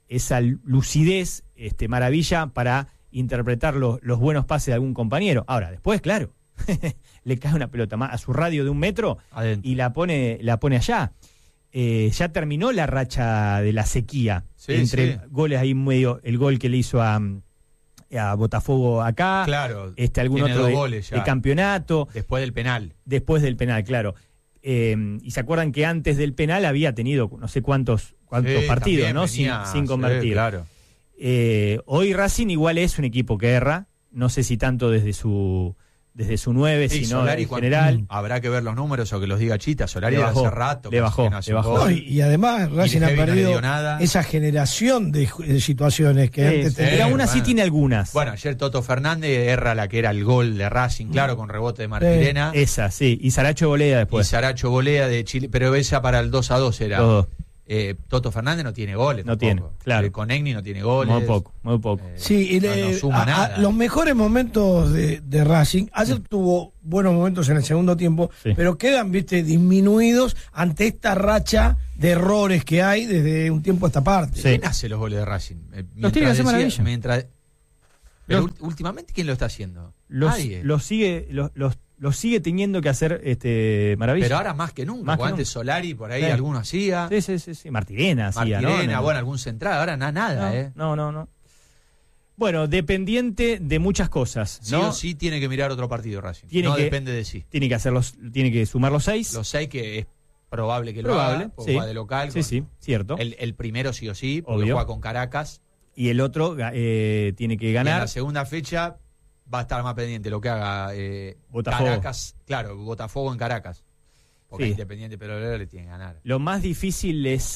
lucidez Maravilla para interpretar los buenos pases de algún compañero. Ahora, después, claro, le cae una pelota más a su radio de 1 metro adentro y la pone allá. Ya terminó la racha de la sequía goles ahí medio, el gol que le hizo a Botafogo acá, claro, algún otro de campeonato. Después del penal, claro. Y se acuerdan que antes del penal había tenido no sé cuántos partidos, ¿no? Sin convertir. Claro. Hoy Racing igual es un equipo que erra, no sé si tanto desde su 9, sino en general. Habrá que ver los números o que los diga Chita. Solari hace rato. Le bajó. Y además Racing ha perdido esa generación de situaciones que antes tenía. Pero aún así tiene algunas. Bueno, ayer Toto Fernández erra la que era el gol de Racing, claro, con rebote de Martirena. Esa, sí. Y Saracho Bolea después. Y Saracho Bolea de Chile, pero esa para el 2-2 era. Todo. Toto Fernández no tiene goles. No tiene, claro. Conegni no tiene goles. Muy poco. Sí, y no suma nada. los mejores momentos de Racing, ayer tuvo buenos momentos en el segundo tiempo, pero quedan, disminuidos ante esta racha de errores que hay desde un tiempo a esta parte. ¿Quién hace los goles de Racing? Los tiene que hacer maravilla. Pero últimamente, ¿quién lo está haciendo? Los sigue teniendo que hacer maravilla. Pero ahora más que nunca. Antes Solari, por ahí alguno hacía. Sí. Martirena hacía, ¿no? Bueno, algún central. Ahora nada, No. Bueno, dependiente de muchas cosas, ¿no? Sí o sí tiene que mirar otro partido Racing. Depende de sí. Tiene que sumar los 6. Los 6 que es probable que lo haga, porque juega de local. Sí, cierto. El primero sí o sí, porque juega con Caracas. Y el otro tiene que ganar. Y en la segunda fecha va a estar más pendiente lo que haga Botafogo. Caracas. Claro, Botafogo en Caracas. Porque Independiente Petrolero le tiene que ganar. Lo más difícil es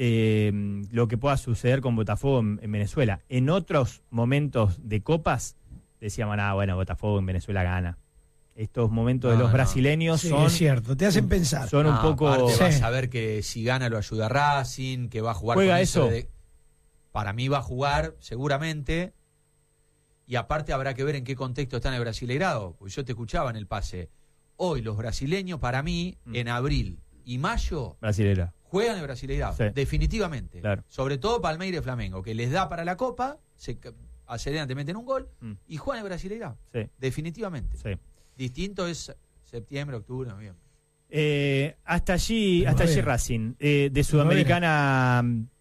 lo que pueda suceder con Botafogo en Venezuela. En otros momentos de copas decíamos, Botafogo en Venezuela gana. Estos momentos de los brasileños son... es cierto, te hacen pensar. Son un poco... Vas a saber que si gana lo ayuda Racing, que va a jugar... ¿Juega eso? Para mí va a jugar, seguramente, y aparte habrá que ver en qué contexto está en el Brasileirao. Pues yo te escuchaba en el pase. Hoy los brasileños, para mí, en abril y mayo, juegan el Brasileirao, definitivamente. Claro. Sobre todo Palmeiras y Flamengo, que les da para la Copa, se aceleran, te meten un gol, y juegan el Brasileirao. Definitivamente. Distinto es septiembre, octubre, noviembre. Hasta allí Racing. De Sudamericana...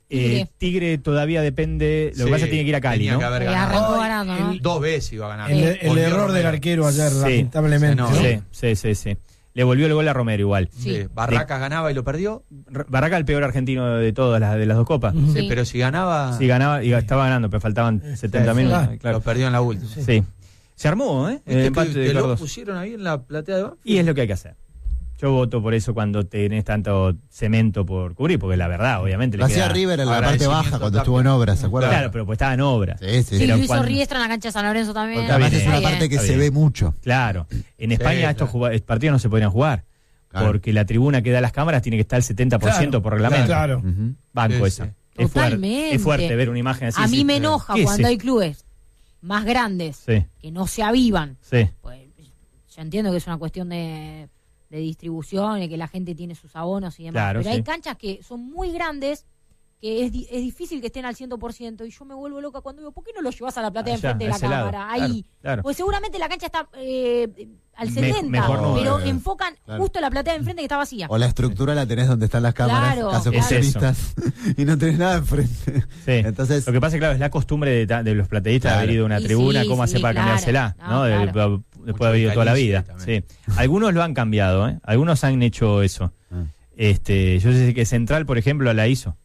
Tigre todavía depende. Lo que pasa es que tiene que ir a Cali, ¿no? Arrancó ganando, ¿no? 2 veces iba a ganar. El error del arquero ayer, lamentablemente. Sí. Le volvió el gol a Romero igual. Barracas ganaba y lo perdió. Barracas el peor argentino de todas de las dos copas. Sí, pero si ganaba... Sí, ganaba y estaba ganando, pero faltaban 70 minutos. Claro. Lo perdió en la última. Sí. Se armó, ¿eh? El empate de lo Carlos. pusieron ahí en la platea de Banfield. Y es lo que hay que hacer. Yo voto por eso cuando tenés tanto cemento por cubrir, porque la verdad, obviamente... Lo hacía River en la parte baja cuando estuvo en obra, ¿se acuerdan? Claro, pero pues estaba en obra. Sí, lo hizo Riestra en la cancha de San Lorenzo también. Porque además es una parte que se ve mucho. Claro. En España estos partidos no se podrían jugar, porque la tribuna que da las cámaras tiene que estar el 70% por reglamento. Claro. Banco esa. Totalmente. Es fuerte ver una imagen así. A mí me enoja cuando hay clubes más grandes que no se avivan. Sí. Pues, yo entiendo que es una cuestión de distribución y que la gente tiene sus abonos y demás. Claro, pero hay canchas que son muy grandes que es difícil que estén al 100% y yo me vuelvo loca cuando digo, ¿por qué no lo llevas a la platea enfrente de la cámara? Ahí. Claro. Pues seguramente la cancha está al 70, pero enfocan justo la platea de enfrente que está vacía. O la estructura la tenés donde están las cámaras, caso comunistas, y no tenés nada enfrente. Sí. Entonces, lo que pasa es es la costumbre de los plateístas de haber ido a una tribuna, cómo hacer para cambiársela, ¿no? Después de haber ido toda la vida. Sí. Algunos lo han cambiado, algunos han hecho eso. Yo sé que Central, por ejemplo, la hizo.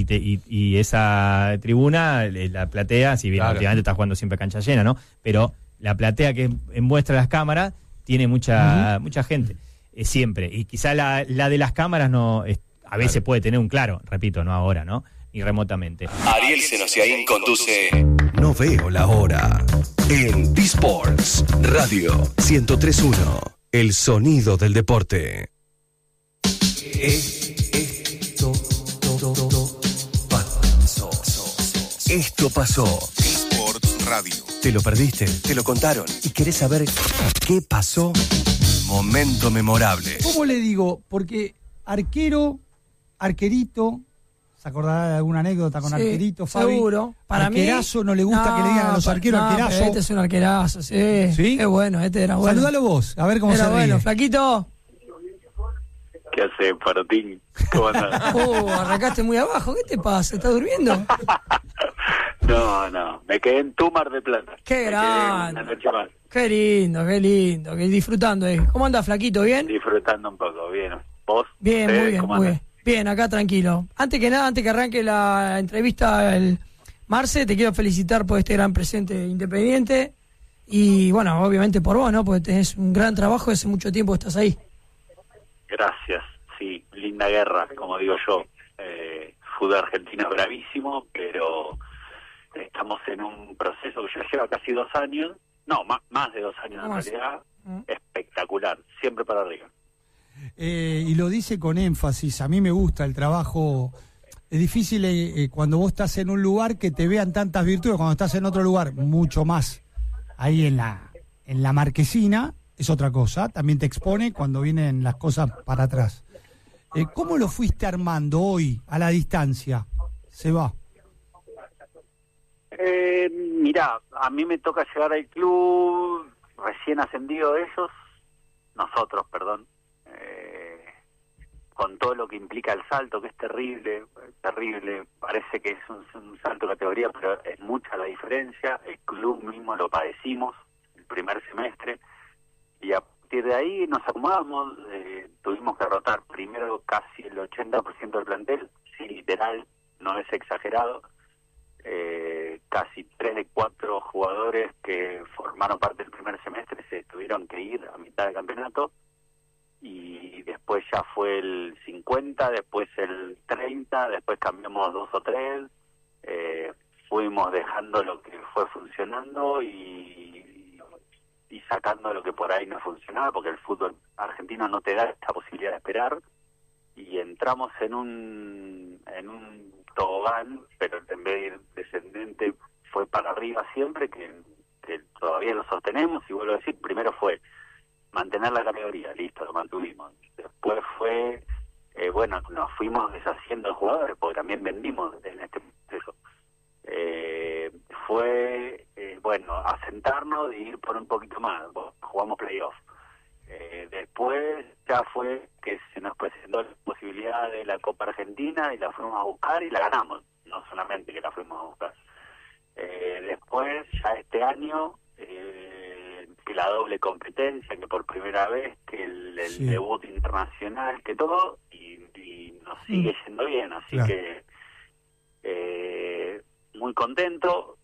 Y esa tribuna, la platea, si bien últimamente está jugando siempre cancha llena, ¿no? Pero la platea que muestra las cámaras tiene mucha gente, siempre. Y quizá la de las cámaras no a veces puede tener un claro, repito, no ahora, ¿no? Ni remotamente. Ariel Senosiaín conduce No Veo la Hora en T-Sports Radio 103.1, el sonido del deporte. Esto pasó. T-Sports Radio. Te lo perdiste, te lo contaron y querés saber qué pasó. Momento memorable. ¿Cómo le digo? Porque arquerito, ¿se acordará de alguna anécdota con arquerito, Fabi? Seguro. Para arquerazo, no le gusta que le digan a los arqueros arquerazo. Este es un arquerazo, sí. ¿Sí? Es bueno, este era bueno. Saludalo vos, a ver cómo era se ríe. Bueno, flaquito. ¿Qué hace, Parotín? ¿Cómo andás? Arrancaste muy abajo, ¿qué te pasa? ¿Estás durmiendo? No, me quedé en tu Mar de Plata. Qué grande. Qué lindo, que disfrutando. ¿Cómo andás, flaquito? ¿Bien? Disfrutando un poco, bien. ¿Vos? Bien, muy bien, muy bien. Bien, acá tranquilo. Antes que nada, antes que arranque la entrevista, Marce, te quiero felicitar por este gran presente Independiente. Y bueno, obviamente por vos, ¿no? Porque tenés un gran trabajo, hace mucho tiempo que estás ahí. Gracias, sí, linda guerra, como digo yo. Fútbol argentino bravísimo, pero estamos en un proceso que ya lleva casi 2 años, no, más de 2 años en realidad, espectacular, siempre para arriba. Y lo dice con énfasis, a mí me gusta el trabajo Es difícil cuando vos estás en un lugar que te vean tantas virtudes, cuando estás en otro lugar mucho más ahí en la marquesina, es otra cosa, también te expone cuando vienen las cosas para atrás. ¿Cómo lo fuiste armando hoy a la distancia, Seba? Mirá, a mí me toca llegar al club recién ascendido nosotros, con todo lo que implica el salto, que es terrible, parece que es un salto de categoría, pero es mucha la diferencia. El club mismo lo padecimos el primer semestre, y a partir de ahí nos acomodamos. Tuvimos que rotar primero casi el 80% del plantel, sí, literal, no es exagerado. Casi 3 de 4 jugadores que formaron parte del primer semestre se tuvieron que ir a mitad del campeonato, y después ya fue el 50, después el 30, después cambiamos 2 o 3, fuimos dejando lo que fue funcionando y sacando lo que por ahí no funcionaba, porque el fútbol argentino no te da esta posibilidad de esperar, y entramos en un tobogán, pero en vez de ir descendente fue para arriba siempre, que todavía lo sostenemos. Y vuelvo a decir, primero fue mantener la categoría, listo, lo mantuvimos. Después fue, nos fuimos deshaciendo de jugadores, porque también vendimos en este proceso. Asentarnos y ir por un poquito más. Jugamos playoff. Después ya fue que se nos presentó la posibilidad de la Copa Argentina y la fuimos a buscar y la ganamos, no solamente que la fuimos a buscar. Después, ya este año, que la doble competencia, que por primera vez, que el debut internacional, que todo, y nos sigue yendo bien, así que muy contento.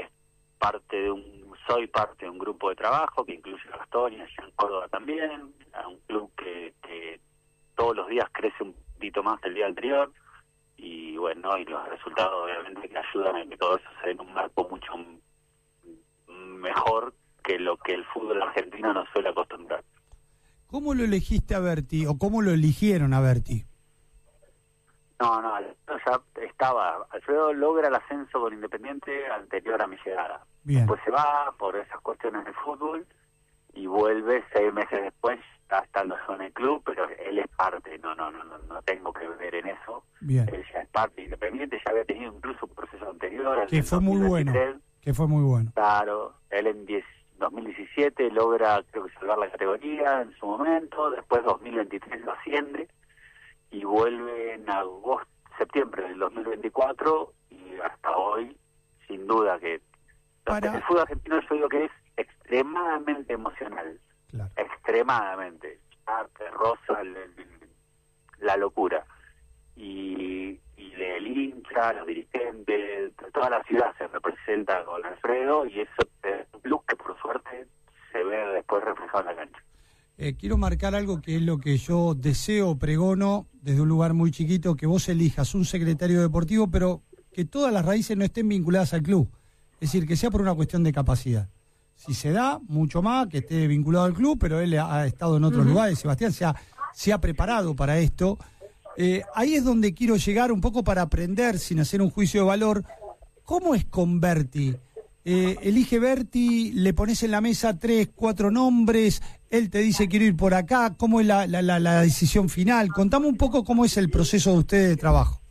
Soy parte de un grupo de trabajo que incluye a Gastón y allá en Córdoba también, a un club que todos los días crece un poquito más del día anterior, y bueno, y los resultados obviamente que ayudan a que todo eso se dé en un marco mucho mejor que lo que el fútbol argentino nos suele acostumbrar. ¿Cómo lo elegiste a Berti, o cómo lo eligieron a Berti? No, ya estaba. Alfredo logra el ascenso con Independiente anterior a mi llegada. Bien. Después se va por esas cuestiones de fútbol y vuelve 6 meses después, está estando yo en el club, pero él es parte, no tengo que ver en eso. Bien. Él ya es parte de Independiente, ya había tenido incluso un proceso anterior. Que fue muy bueno. Claro, él en 2017 logra, creo que salvar la categoría en su momento, después 2023 lo asciende, y vuelve en septiembre del 2024, y hasta hoy, sin duda que el fútbol argentino, yo digo que es extremadamente emocional, extremadamente, te roza la locura, y el hincha, los dirigentes, toda la ciudad se representa con Alfredo, y eso es un plus que por suerte se ve después reflejado en la cancha. Quiero marcar algo que es lo que yo deseo, pregono, desde un lugar muy chiquito, que vos elijas un secretario deportivo, pero que todas las raíces no estén vinculadas al club. Es decir, que sea por una cuestión de capacidad. Si se da, mucho más, que esté vinculado al club, pero él ha estado en otros lugares, Sebastián se ha preparado para esto. Ahí es donde quiero llegar un poco para aprender, sin hacer un juicio de valor. ¿Cómo es con Berti? Elige Berti, le pones en la mesa 3, 4 nombres, él te dice quiero ir por acá, ¿cómo es la decisión final? Contame un poco cómo es el proceso de ustedes de trabajo.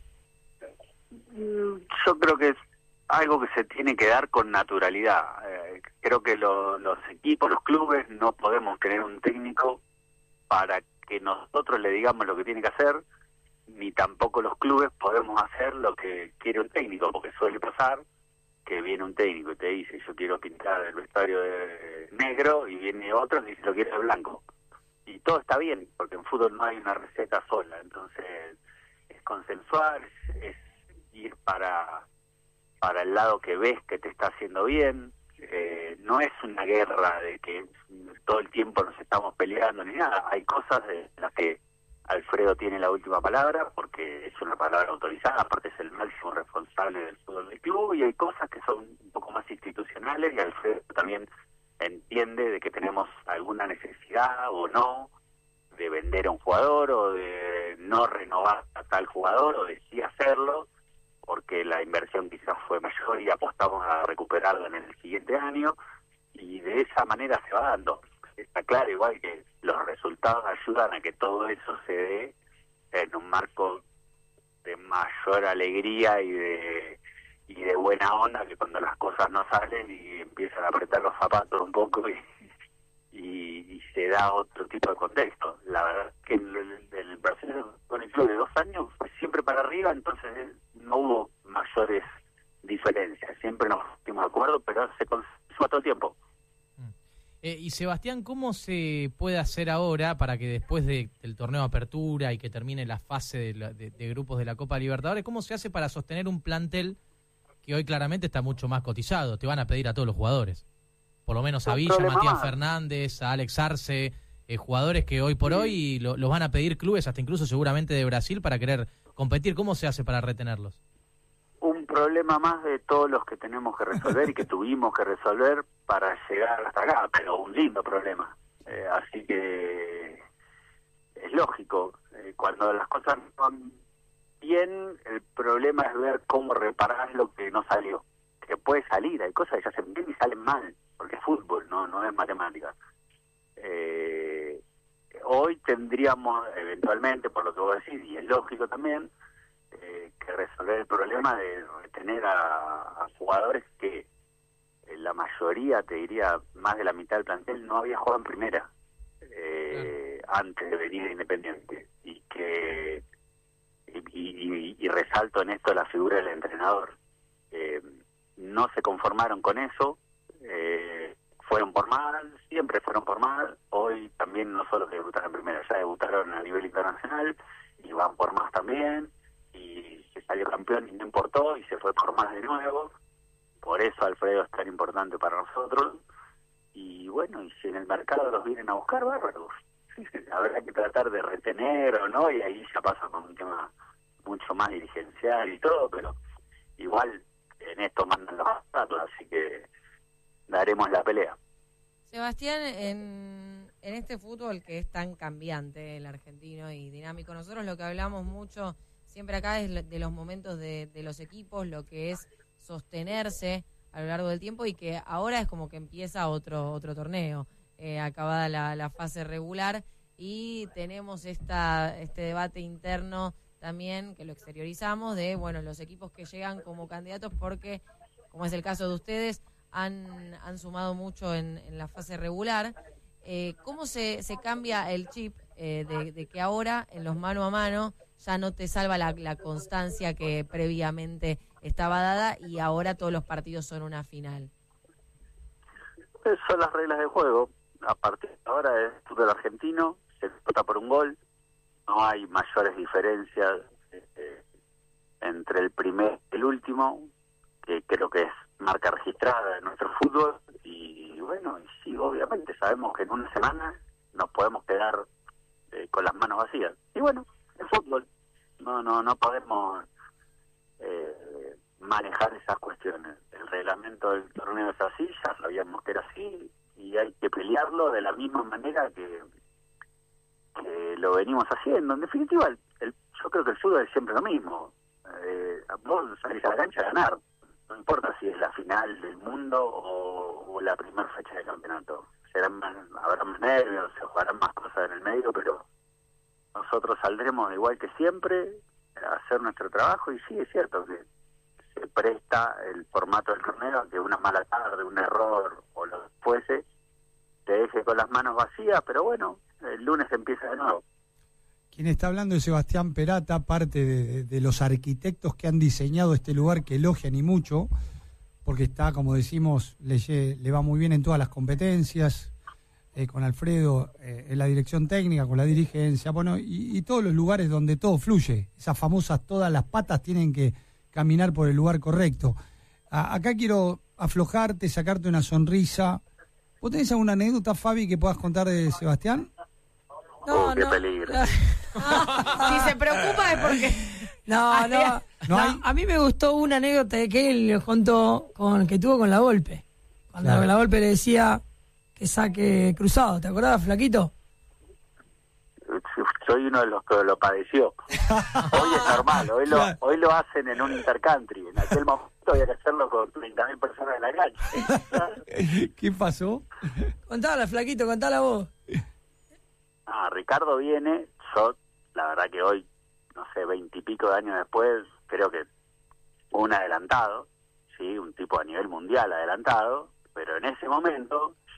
Yo creo que es algo que se tiene que dar con naturalidad. Creo que los equipos, los clubes, no podemos tener un técnico para que nosotros le digamos lo que tiene que hacer, ni tampoco los clubes podemos hacer lo que quiere un técnico, porque suele pasar que viene un técnico y te dice yo quiero pintar el vestuario de negro, y viene otro y dice lo quiero de blanco, y todo está bien, porque en fútbol no hay una receta sola. Entonces es consensuar, es ir para el lado que ves que te está haciendo bien. No es una guerra de que todo el tiempo nos estamos peleando ni nada. Hay cosas de las que Alfredo tiene la última palabra, porque es una palabra autorizada, aparte es el máximo responsable del fútbol del club, y hay cosas que son un poco más institucionales, y Alfredo también entiende de que tenemos alguna necesidad o no de vender a un jugador, o de no renovar a tal jugador, o de sí hacer hacerlo, porque la inversión quizás fue mayor y apostamos a recuperarlo en el siguiente año, y de esa manera se va dando. Está claro igual que los resultados ayudan a que todo eso se dé en un marco de mayor alegría y de buena onda, que cuando las cosas no salen y empiezan a apretar los zapatos un poco y se da otro tipo de contexto. La verdad es que el proceso con el club de 2 años fue siempre para arriba, entonces no hubo mayores diferencias, siempre nos pusimos de acuerdo, pero se consensuó todo el tiempo. Y Sebastián, ¿cómo se puede hacer ahora para que después del torneo de apertura y que termine la fase de grupos de la Copa Libertadores, cómo se hace para sostener un plantel que hoy claramente está mucho más cotizado? Te van a pedir a todos los jugadores, por lo menos a Villa, Matías Fernández, a Alex Arce, jugadores que hoy por hoy los van a pedir clubes, hasta incluso seguramente de Brasil, para querer competir. ¿Cómo se hace para retenerlos? Un problema más de todos los que tenemos que resolver y que tuvimos que resolver para llegar hasta acá, pero un lindo problema. Así que es lógico, cuando las cosas no van bien, el problema es ver cómo reparar lo que no salió. Que puede salir, hay cosas que se hacen bien y salen mal, porque es fútbol, no es matemática. Hoy tendríamos eventualmente, por lo que vos decís, y es lógico también, que resolver el problema de retener a jugadores que la mayoría, te diría, más de la mitad del plantel no había jugado en primera antes de venir a Independiente, y resalto en esto la figura del entrenador. No se conformaron con eso, fueron por más, siempre fueron por más. Hoy también no solo que debutaron en primera, ya debutaron a nivel internacional y van por más también, y se salió campeón y no importó y se fue por más de nuevo. Por eso Alfredo es tan importante para nosotros. Y bueno, y si en el mercado los vienen a buscar, bárbaros. Habrá que tratar de retener o no, y ahí ya pasa con un tema mucho más dirigencial y todo, pero igual en esto mandan los datos, así que daremos la pelea. Sebastián, en este fútbol que es tan cambiante, el argentino, y dinámico, nosotros lo que hablamos mucho siempre acá es de los momentos de los equipos, lo que es sostenerse a lo largo del tiempo, y que ahora es como que empieza otro torneo, acabada la fase regular, y tenemos este debate interno también, que lo exteriorizamos, de los equipos que llegan como candidatos porque, como es el caso de ustedes, han sumado mucho en la fase regular. ¿Cómo se cambia el chip de que ahora en los mano a mano ya no te salva la constancia que previamente estaba dada, y ahora todos los partidos son una final? Esas son las reglas del juego. A partir de ahora es fútbol argentino, se vota por un gol, no hay mayores diferencias entre el primer y el último, que creo que es marca registrada de nuestro fútbol. Y bueno, sí, obviamente sabemos que en una semana nos podemos quedar con las manos vacías. Y bueno, el fútbol, no podemos manejar esas cuestiones. El reglamento del torneo es así, ya sabíamos que era así, y hay que pelearlo de la misma manera que lo venimos haciendo. En definitiva, yo creo que el fútbol es siempre lo mismo. Vos salís a la cancha a ganar, no importa si es la final del mundo o la primera fecha de campeonato. Habrá más nervios, se jugarán más cosas en el medio, pero nosotros saldremos igual que siempre a hacer nuestro trabajo. Y sí, es cierto que se presta el formato del torneo a que una mala tarde, un error o lo que fuese, te deje con las manos vacías, pero bueno, el lunes empieza de nuevo. Quien está hablando es Sebastián Perata, parte de los arquitectos que han diseñado este lugar, que elogian y mucho, porque está, como decimos, le va muy bien en todas las competencias, con Alfredo en la dirección técnica, con la dirigencia, y todos los lugares donde todo fluye. Esas famosas, todas las patas tienen que caminar por el lugar correcto. Acá quiero aflojarte, sacarte una sonrisa. ¿Vos tenés alguna anécdota, Fabi, que puedas contar de Sebastián? No, qué peligro. Si se preocupa es porque... No, a mí me gustó una anécdota que él contó que tuvo con la Volpe. Cuando la Volpe le decía que saque cruzado. ¿Te acordás, Flaquito? soy uno de los que lo padeció. Hoy es normal, hoy lo hacen en un intercountry. En aquel momento había que hacerlo con 30.000 personas en la cancha. ¿Qué pasó? Contala, flaquito, contala vos. Ricardo viene, yo la verdad que hoy, no sé, 20 y pico de años después, creo que un adelantado, sí, un tipo a nivel mundial adelantado, pero en ese momento